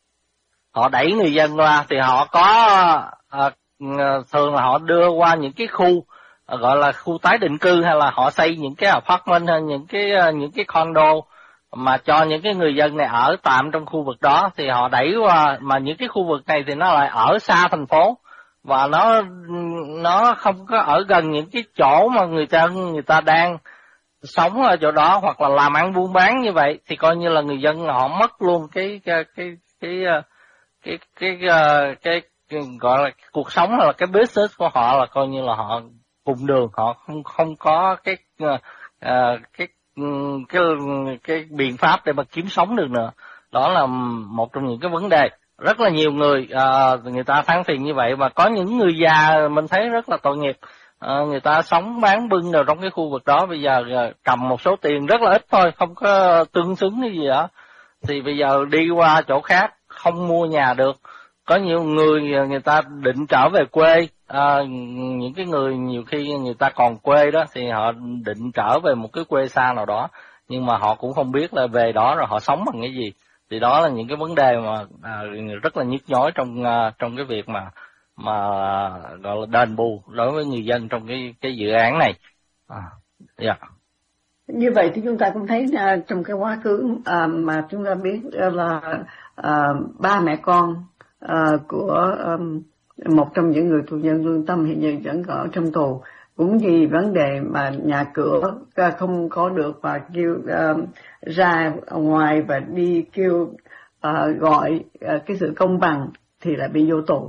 S6: họ đẩy người dân ra thì họ có uh, thường là họ đưa qua những cái khu uh, gọi là khu tái định cư, hay là họ xây những cái apartment hay những cái uh, những cái condo mà cho những cái người dân này ở tạm trong khu vực đó. Thì họ đẩy qua, mà những cái khu vực này thì nó lại ở xa thành phố và nó nó không có ở gần những cái chỗ mà người ta người ta đang sống ở chỗ đó hoặc là làm ăn buôn bán như vậy, thì coi như là người dân họ mất luôn cái cái cái cái cái cái cái, cái, cái gọi là cuộc sống, hay là cái business của họ, là coi như là họ cùng đường, họ không không có cái uh, cái cái cái biện pháp để mà kiếm sống được nữa. Đó là một trong những cái vấn đề rất là nhiều người uh, người ta than phiền như vậy. Và có những người già mình thấy rất là tội nghiệp, uh, người ta sống bán bưng đều trong cái khu vực đó, bây giờ uh, cầm một số tiền rất là ít thôi, không có tương xứng cái gì đó, thì bây giờ đi qua chỗ khác không mua nhà được. Có nhiều người người ta định trở về quê, à, những cái người nhiều khi người ta còn quê đó thì họ định trở về một cái quê xa nào đó, nhưng mà họ cũng không biết là về đó rồi họ sống bằng cái gì. Thì đó là những cái vấn đề mà à, rất là nhức nhối trong à, trong cái việc mà mà gọi là đền bù đối với người dân trong cái cái dự án này. À, yeah.
S5: Như vậy thì chúng ta cũng thấy uh, trong cái quá khứ uh, mà chúng ta biết uh, là uh, ba mẹ con uh, của um, một trong những người tù nhân lương tâm hiện giờ vẫn ở trong tù, cũng vì vấn đề mà nhà cửa uh, không có được và kêu uh, ra ngoài và đi kêu uh, gọi uh, cái sự công bằng thì lại bị vô tù.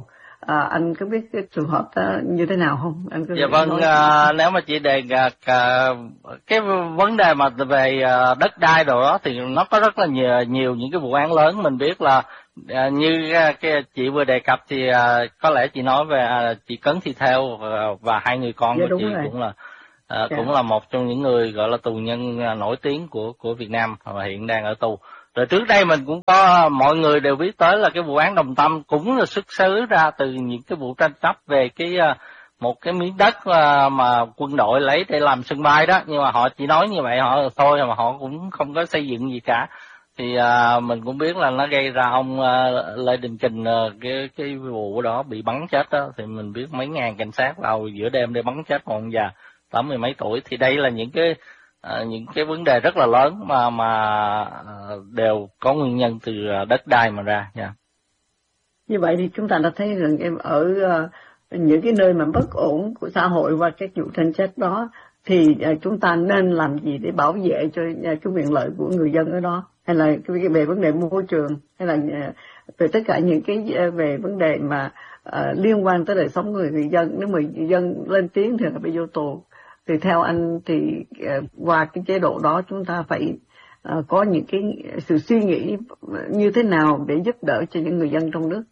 S5: À, anh có biết cái trường hợp đó như thế nào không? Anh có
S6: dạ vâng, à, nếu mà chỉ đề cập cái vấn đề mà về đất đai đồ đó thì nó có rất là nhiều, nhiều những cái vụ án lớn. Mình biết là à, như cái chị vừa đề cập thì à, có lẽ chị nói về à, chị Cấn Thị Thêu và, và hai người con
S5: dạ,
S6: của chị
S5: rồi.
S6: cũng là à,
S5: dạ.
S6: cũng là một trong những người gọi là tù nhân nổi tiếng của của Việt Nam và hiện đang ở tù. Rồi trước đây mình cũng có, mọi người đều biết tới là cái vụ án Đồng Tâm cũng là xuất xứ ra từ những cái vụ tranh chấp về cái một cái miếng đất mà quân đội lấy để làm sân bay đó, nhưng mà họ chỉ nói như vậy họ thôi mà họ cũng không có xây dựng gì cả. Thì à, mình cũng biết là nó gây ra ông à, Lê Đình Kình à, cái cái vụ đó bị bắn chết đó, thì mình biết mấy ngàn cảnh sát vào giữa đêm để bắn chết một ông già tám mươi mấy tuổi. Thì đây là những cái À, những cái vấn đề rất là lớn mà mà à, đều có nguyên nhân từ đất đai mà ra. Yeah.
S5: Như vậy thì chúng ta đã thấy rằng em ở uh, những cái nơi mà bất ổn của xã hội và các vụ tranh chấp đó thì uh, chúng ta nên làm gì để bảo vệ cho uh, cái quyền lợi của người dân ở đó, hay là cái về vấn đề môi trường, hay là uh, về tất cả những cái uh, về vấn đề mà uh, liên quan tới đời sống của người dân. Nếu mà người dân lên tiếng thì là bị vô tù. Thì theo anh thì uh, qua cái chế độ đó chúng ta phải uh, có những cái sự suy nghĩ như thế nào để giúp đỡ cho những người dân trong nước?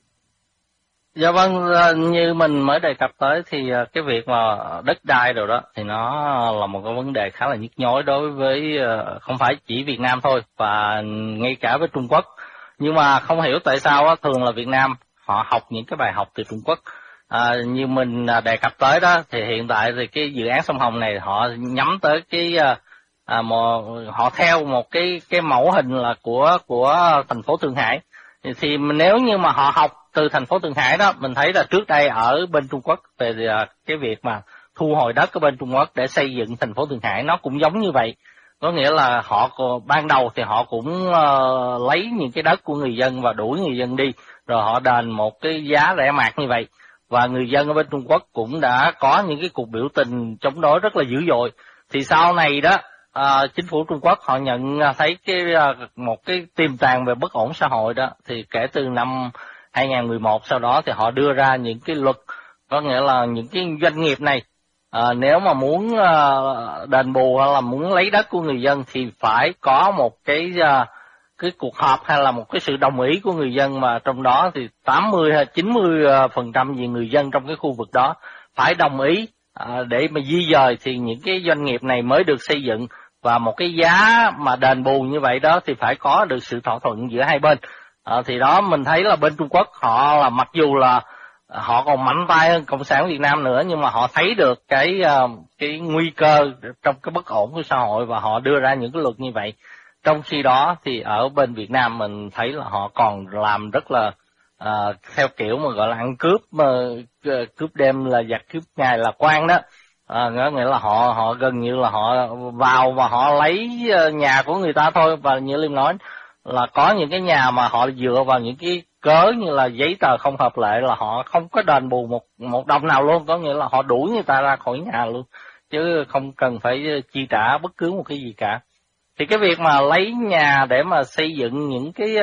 S6: Dạ vâng, như mình mới đề cập tới thì cái việc mà đất đai rồi đó thì nó là một cái vấn đề khá là nhức nhối đối với không phải chỉ Việt Nam thôi, và ngay cả với Trung Quốc. Nhưng mà không hiểu tại sao á, thường là Việt Nam họ học những cái bài học từ Trung Quốc. À, như mình đề cập tới đó thì hiện tại thì cái dự án sông Hồng này họ nhắm tới cái à, một, họ theo một cái cái mẫu hình là của của thành phố Thượng Hải. Thì, thì nếu như mà họ học từ thành phố Thượng Hải đó, mình thấy là trước đây ở bên Trung Quốc về cái việc mà thu hồi đất ở bên Trung Quốc để xây dựng thành phố Thượng Hải nó cũng giống như vậy. Có nghĩa là họ ban đầu thì họ cũng uh, lấy những cái đất của người dân và đuổi người dân đi, rồi họ đền một cái giá rẻ mạt như vậy. Và người dân ở bên Trung Quốc cũng đã có những cái cuộc biểu tình chống đối rất là dữ dội. Thì sau này đó, à, chính phủ Trung Quốc họ nhận thấy cái một cái tiềm tàng về bất ổn xã hội đó, thì kể từ năm hai không một một sau đó thì họ đưa ra những cái luật, có nghĩa là những cái doanh nghiệp này à, nếu mà muốn à, đền bù hay là muốn lấy đất của người dân thì phải có một cái à, cái cuộc họp hay là một cái sự đồng ý của người dân, mà trong đó thì tám mươi hay chín mươi phần trăm về người dân trong cái khu vực đó phải đồng ý à, để mà di dời thì những cái doanh nghiệp này mới được xây dựng, và một cái giá mà đền bù như vậy đó thì phải có được sự thỏa thuận giữa hai bên. À, thì đó mình thấy là bên Trung Quốc họ là mặc dù là họ còn mạnh tay hơn Cộng sản Việt Nam nữa, nhưng mà họ thấy được cái cái nguy cơ trong cái bất ổn của xã hội và họ đưa ra những cái luật như vậy. Trong khi đó thì ở bên Việt Nam mình thấy là họ còn làm rất là à, theo kiểu mà gọi là ăn cướp, mà cướp đêm là giặc, cướp ngày là quan đó. À, nghĩa là họ họ gần như là họ vào và họ lấy nhà của người ta thôi, và như Liêm nói là có những cái nhà mà họ dựa vào những cái cớ như là giấy tờ không hợp lệ là họ không có đền bù một một đồng nào luôn, có nghĩa là họ đuổi người ta ra khỏi nhà luôn, chứ không cần phải chi trả bất cứ một cái gì cả. Thì cái việc mà lấy nhà để mà xây dựng những cái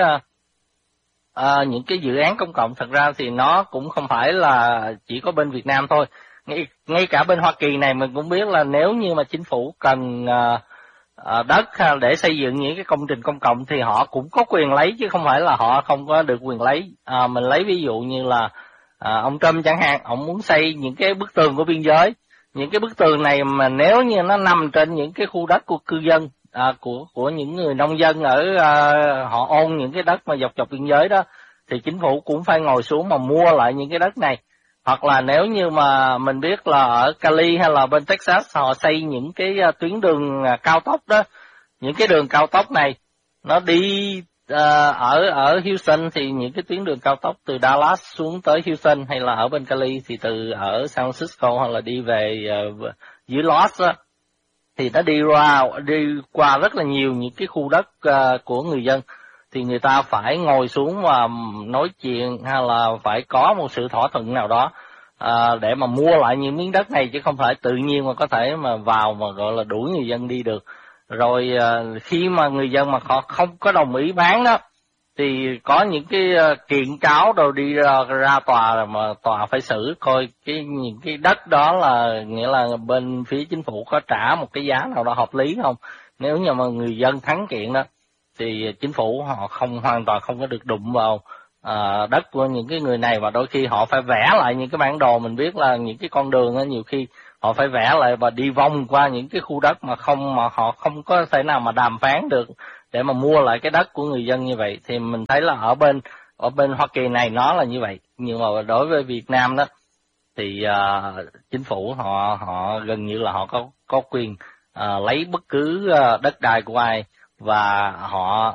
S6: uh, những cái dự án công cộng, thật ra thì nó cũng không phải là chỉ có bên Việt Nam thôi. Ngay, ngay cả bên Hoa Kỳ này mình cũng biết là nếu như mà chính phủ cần uh, uh, đất để xây dựng những cái công trình công cộng thì họ cũng có quyền lấy, chứ không phải là họ không có được quyền lấy. Uh, mình lấy ví dụ như là uh, ông Trump chẳng hạn, ông muốn xây những cái bức tường của biên giới. Những cái bức tường này mà nếu như nó nằm trên những cái khu đất của cư dân, À, của của những người nông dân ở à, họ ôn những cái đất mà dọc dọc biên giới đó, thì chính phủ cũng phải ngồi xuống mà mua lại những cái đất này. Hoặc là nếu như mà mình biết là ở Cali hay là bên Texas họ xây những cái uh, tuyến đường uh, cao tốc đó, những cái đường cao tốc này nó đi uh, ở ở Houston thì những cái tuyến đường cao tốc từ Dallas xuống tới Houston, hay là ở bên Cali thì từ ở San Francisco hoặc là đi về uh, dưới Los đó, thì nó đi qua đi qua rất là nhiều những cái khu đất uh, của người dân. Thì người ta phải ngồi xuống và nói chuyện hay là phải có một sự thỏa thuận nào đó uh, để mà mua lại những miếng đất này, chứ không phải tự nhiên mà có thể mà vào mà gọi là đuổi người dân đi được. Rồi uh, khi mà người dân mà họ không có đồng ý bán đó thì có những cái kiện cáo đâu đi ra, ra tòa mà tòa phải xử coi cái những cái đất đó là nghĩa là bên phía chính phủ có trả một cái giá nào đó hợp lý không. Nếu như mà người dân thắng kiện đó thì chính phủ họ không hoàn toàn không có được đụng vào à, đất của những cái người này, và đôi khi họ phải vẽ lại những cái bản đồ. Mình biết là những cái con đường đó, nhiều khi họ phải vẽ lại và đi vòng qua những cái khu đất mà không mà họ không có thể nào mà đàm phán được để mà mua lại cái đất của người dân như vậy. Thì mình thấy là ở bên ở bên Hoa Kỳ này nó là như vậy, nhưng mà đối với Việt Nam đó thì uh, chính phủ họ họ gần như là họ có có quyền uh, lấy bất cứ uh, đất đai của ai và họ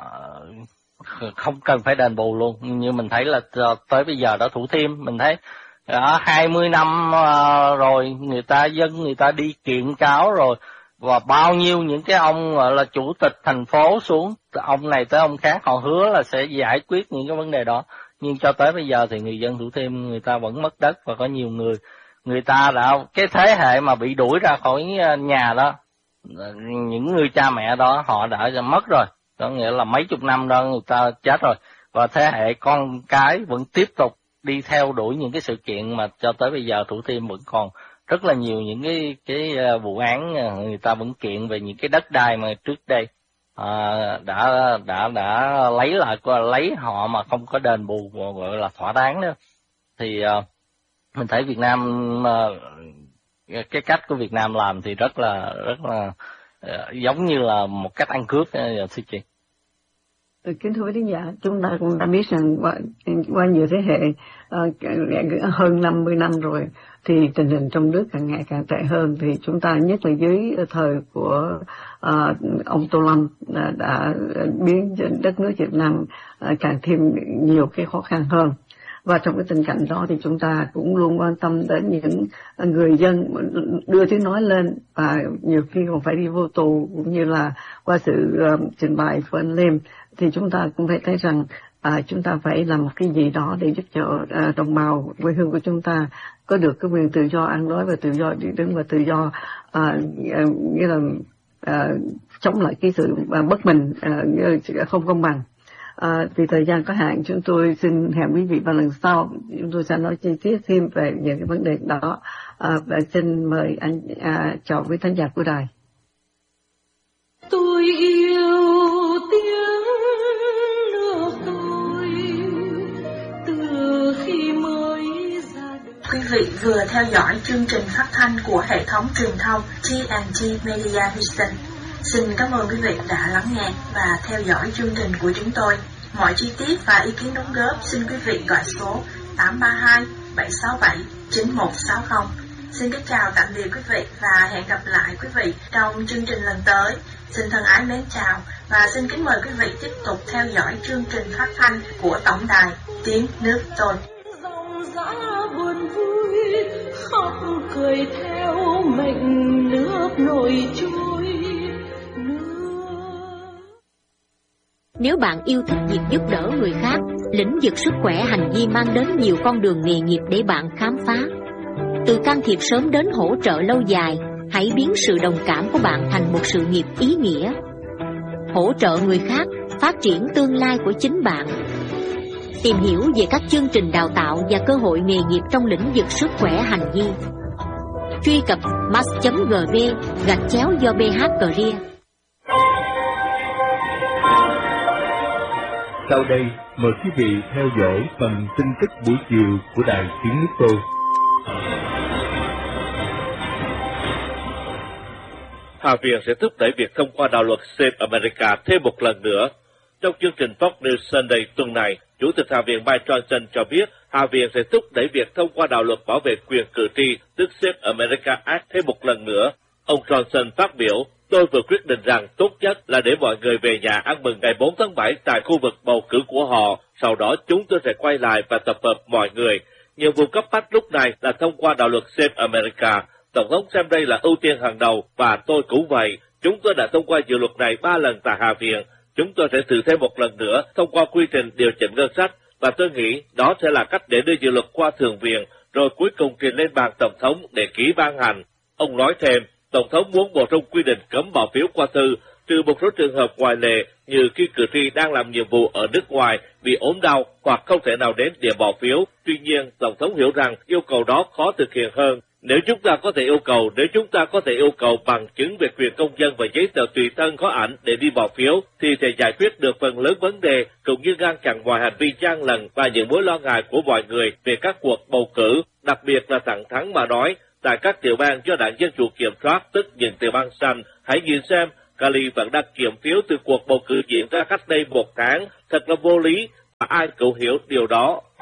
S6: uh, không cần phải đền bù luôn. Như mình thấy là tới bây giờ đó Thủ Thiêm mình thấy ở hai mươi năm uh, rồi người ta dân người ta đi kiện cáo rồi, và bao nhiêu những cái ông gọi là chủ tịch thành phố xuống, ông này tới ông khác, họ hứa là sẽ giải quyết những cái vấn đề đó, nhưng cho tới bây giờ thì người dân Thủ Thiêm người ta vẫn mất đất, và có nhiều người người ta đã cái thế hệ mà bị đuổi ra khỏi nhà đó, những người cha mẹ đó họ đã mất rồi, có nghĩa là mấy chục năm đó người ta chết rồi, và thế hệ con cái vẫn tiếp tục đi theo đuổi những cái sự kiện mà cho tới bây giờ Thủ Thiêm vẫn còn rất là nhiều những cái cái vụ án người ta vẫn kiện về những cái đất đai mà trước đây à, đã đã đã lấy lại lấy họ mà không có đền bù gọi là thỏa đáng đó. Thì à, mình thấy Việt Nam à, cái cách của Việt Nam làm thì rất là rất là à, giống như là một cách ăn cướp thưa chị.
S5: Kính thưa quý khán giả, chúng ta cũng đã biết rằng qua, qua nhiều thế hệ uh, hơn năm mươi năm rồi thì tình hình trong nước càng ngày càng tệ hơn. Thì chúng ta nhất là dưới thời của uh, ông Tô Lâm đã, đã biến đất nước Việt Nam uh, càng thêm nhiều cái khó khăn hơn. Và trong cái tình cảnh đó thì chúng ta cũng luôn quan tâm đến những người dân đưa tiếng nói lên, và nhiều khi còn phải đi vô tù, cũng như là qua sự uh, trình bày của anh Liêm thì chúng ta cũng phải thấy rằng à, chúng ta phải làm một cái gì đó để giúp cho à, đồng bào quê hương của chúng ta có được cái quyền tự do ăn nói và tự do đi đứng và tự do à, nghĩa là à, chống lại cái sự à, bất bình, à, không công bằng. À, vì thời gian có hạn, chúng tôi xin hẹn quý vị vào lần sau chúng tôi sẽ nói chi tiết thêm về những cái vấn đề đó. À, và xin mời anh à, chào quý khán giả của đài.
S7: Tôi yêu tiếng nước tôi từ khi mới ra đời.
S8: Quý vị vừa theo dõi chương trình phát thanh của hệ thống truyền thông T and T Media Houston. Xin cảm ơn quý vị đã lắng nghe và theo dõi chương trình của chúng tôi. Mọi chi tiết và ý kiến đóng góp xin quý vị gọi số tám ba hai bảy sáu bảy chín một sáu không. Xin kính chào tạm biệt quý vị và hẹn gặp lại quý vị trong chương trình lần tới. Xin thân ái mến chào và xin kính mời quý vị tiếp tục theo dõi chương trình phát thanh của tổng đài Tiếng Nước Tôi.
S7: Dòng dã buồn vui khóc cười theo mệnh nước nổi trôi.
S9: Nếu bạn yêu thích việc giúp đỡ người khác, lĩnh vực sức khỏe hành vi mang đến nhiều con đường nghề nghiệp để bạn khám phá. Từ can thiệp sớm đến hỗ trợ lâu dài, hãy biến sự đồng cảm của bạn thành một sự nghiệp ý nghĩa. Hỗ trợ người khác, phát triển tương lai của chính bạn. Tìm hiểu về các chương trình đào tạo và cơ hội nghề nghiệp trong lĩnh vực sức khỏe hành vi. Truy cập mass chấm gv gạch chéo do bê hát Career.
S2: Sau đây, mời quý vị theo dõi phần tin tức buổi chiều của Đài Tiếng Nước Tôi.
S10: Hạ viện sẽ thúc đẩy việc thông qua đạo luật Save America thêm một lần nữa. Trong chương trình Fox News Sunday tuần này, Chủ tịch Hạ viện Mike Johnson cho biết Hạ viện sẽ thúc đẩy việc thông qua đạo luật bảo vệ quyền cử tri, tức Save America Act thêm một lần nữa. Ông Johnson phát biểu, tôi vừa quyết định rằng tốt nhất là để mọi người về nhà ăn mừng ngày bốn tháng bảy tại khu vực bầu cử của họ. Sau đó chúng tôi sẽ quay lại và tập hợp mọi người. Nhiệm vụ cấp bách lúc này là thông qua đạo luật Save America. Tổng thống xem đây là ưu tiên hàng đầu và tôi cũng vậy. Chúng tôi đã thông qua dự luật này ba lần tại Hạ viện. Chúng tôi sẽ thử thêm một lần nữa thông qua quy trình điều chỉnh ngân sách và tôi nghĩ đó sẽ là cách để đưa dự luật qua thượng viện rồi cuối cùng trình lên bàn tổng thống để ký ban hành. Ông nói thêm, tổng thống muốn bổ sung quy định cấm bỏ phiếu qua thư trừ một số trường hợp ngoại lệ như khi cử tri đang làm nhiệm vụ ở nước ngoài bị ốm đau hoặc không thể nào đến điểm bỏ phiếu. Tuy nhiên, Tổng thống hiểu rằng yêu cầu đó khó thực hiện hơn. Nếu chúng ta có thể yêu cầu, nếu chúng ta có thể yêu cầu bằng chứng về quyền công dân và giấy tờ tùy thân có ảnh để đi bỏ phiếu, thì sẽ giải quyết được phần lớn vấn đề, cũng như ngăn chặn mọi hành vi gian lận và những mối lo ngại của mọi người về các cuộc bầu cử, đặc biệt là thẳng thắn mà nói, tại các tiểu bang do đảng Dân Chủ kiểm soát, tức những tiểu bang xanh. Hãy nhìn xem, Cali vẫn đang kiểm phiếu từ cuộc bầu cử diễn ra cách đây một tháng, thật là vô lý, và ai cũng hiểu điều đó.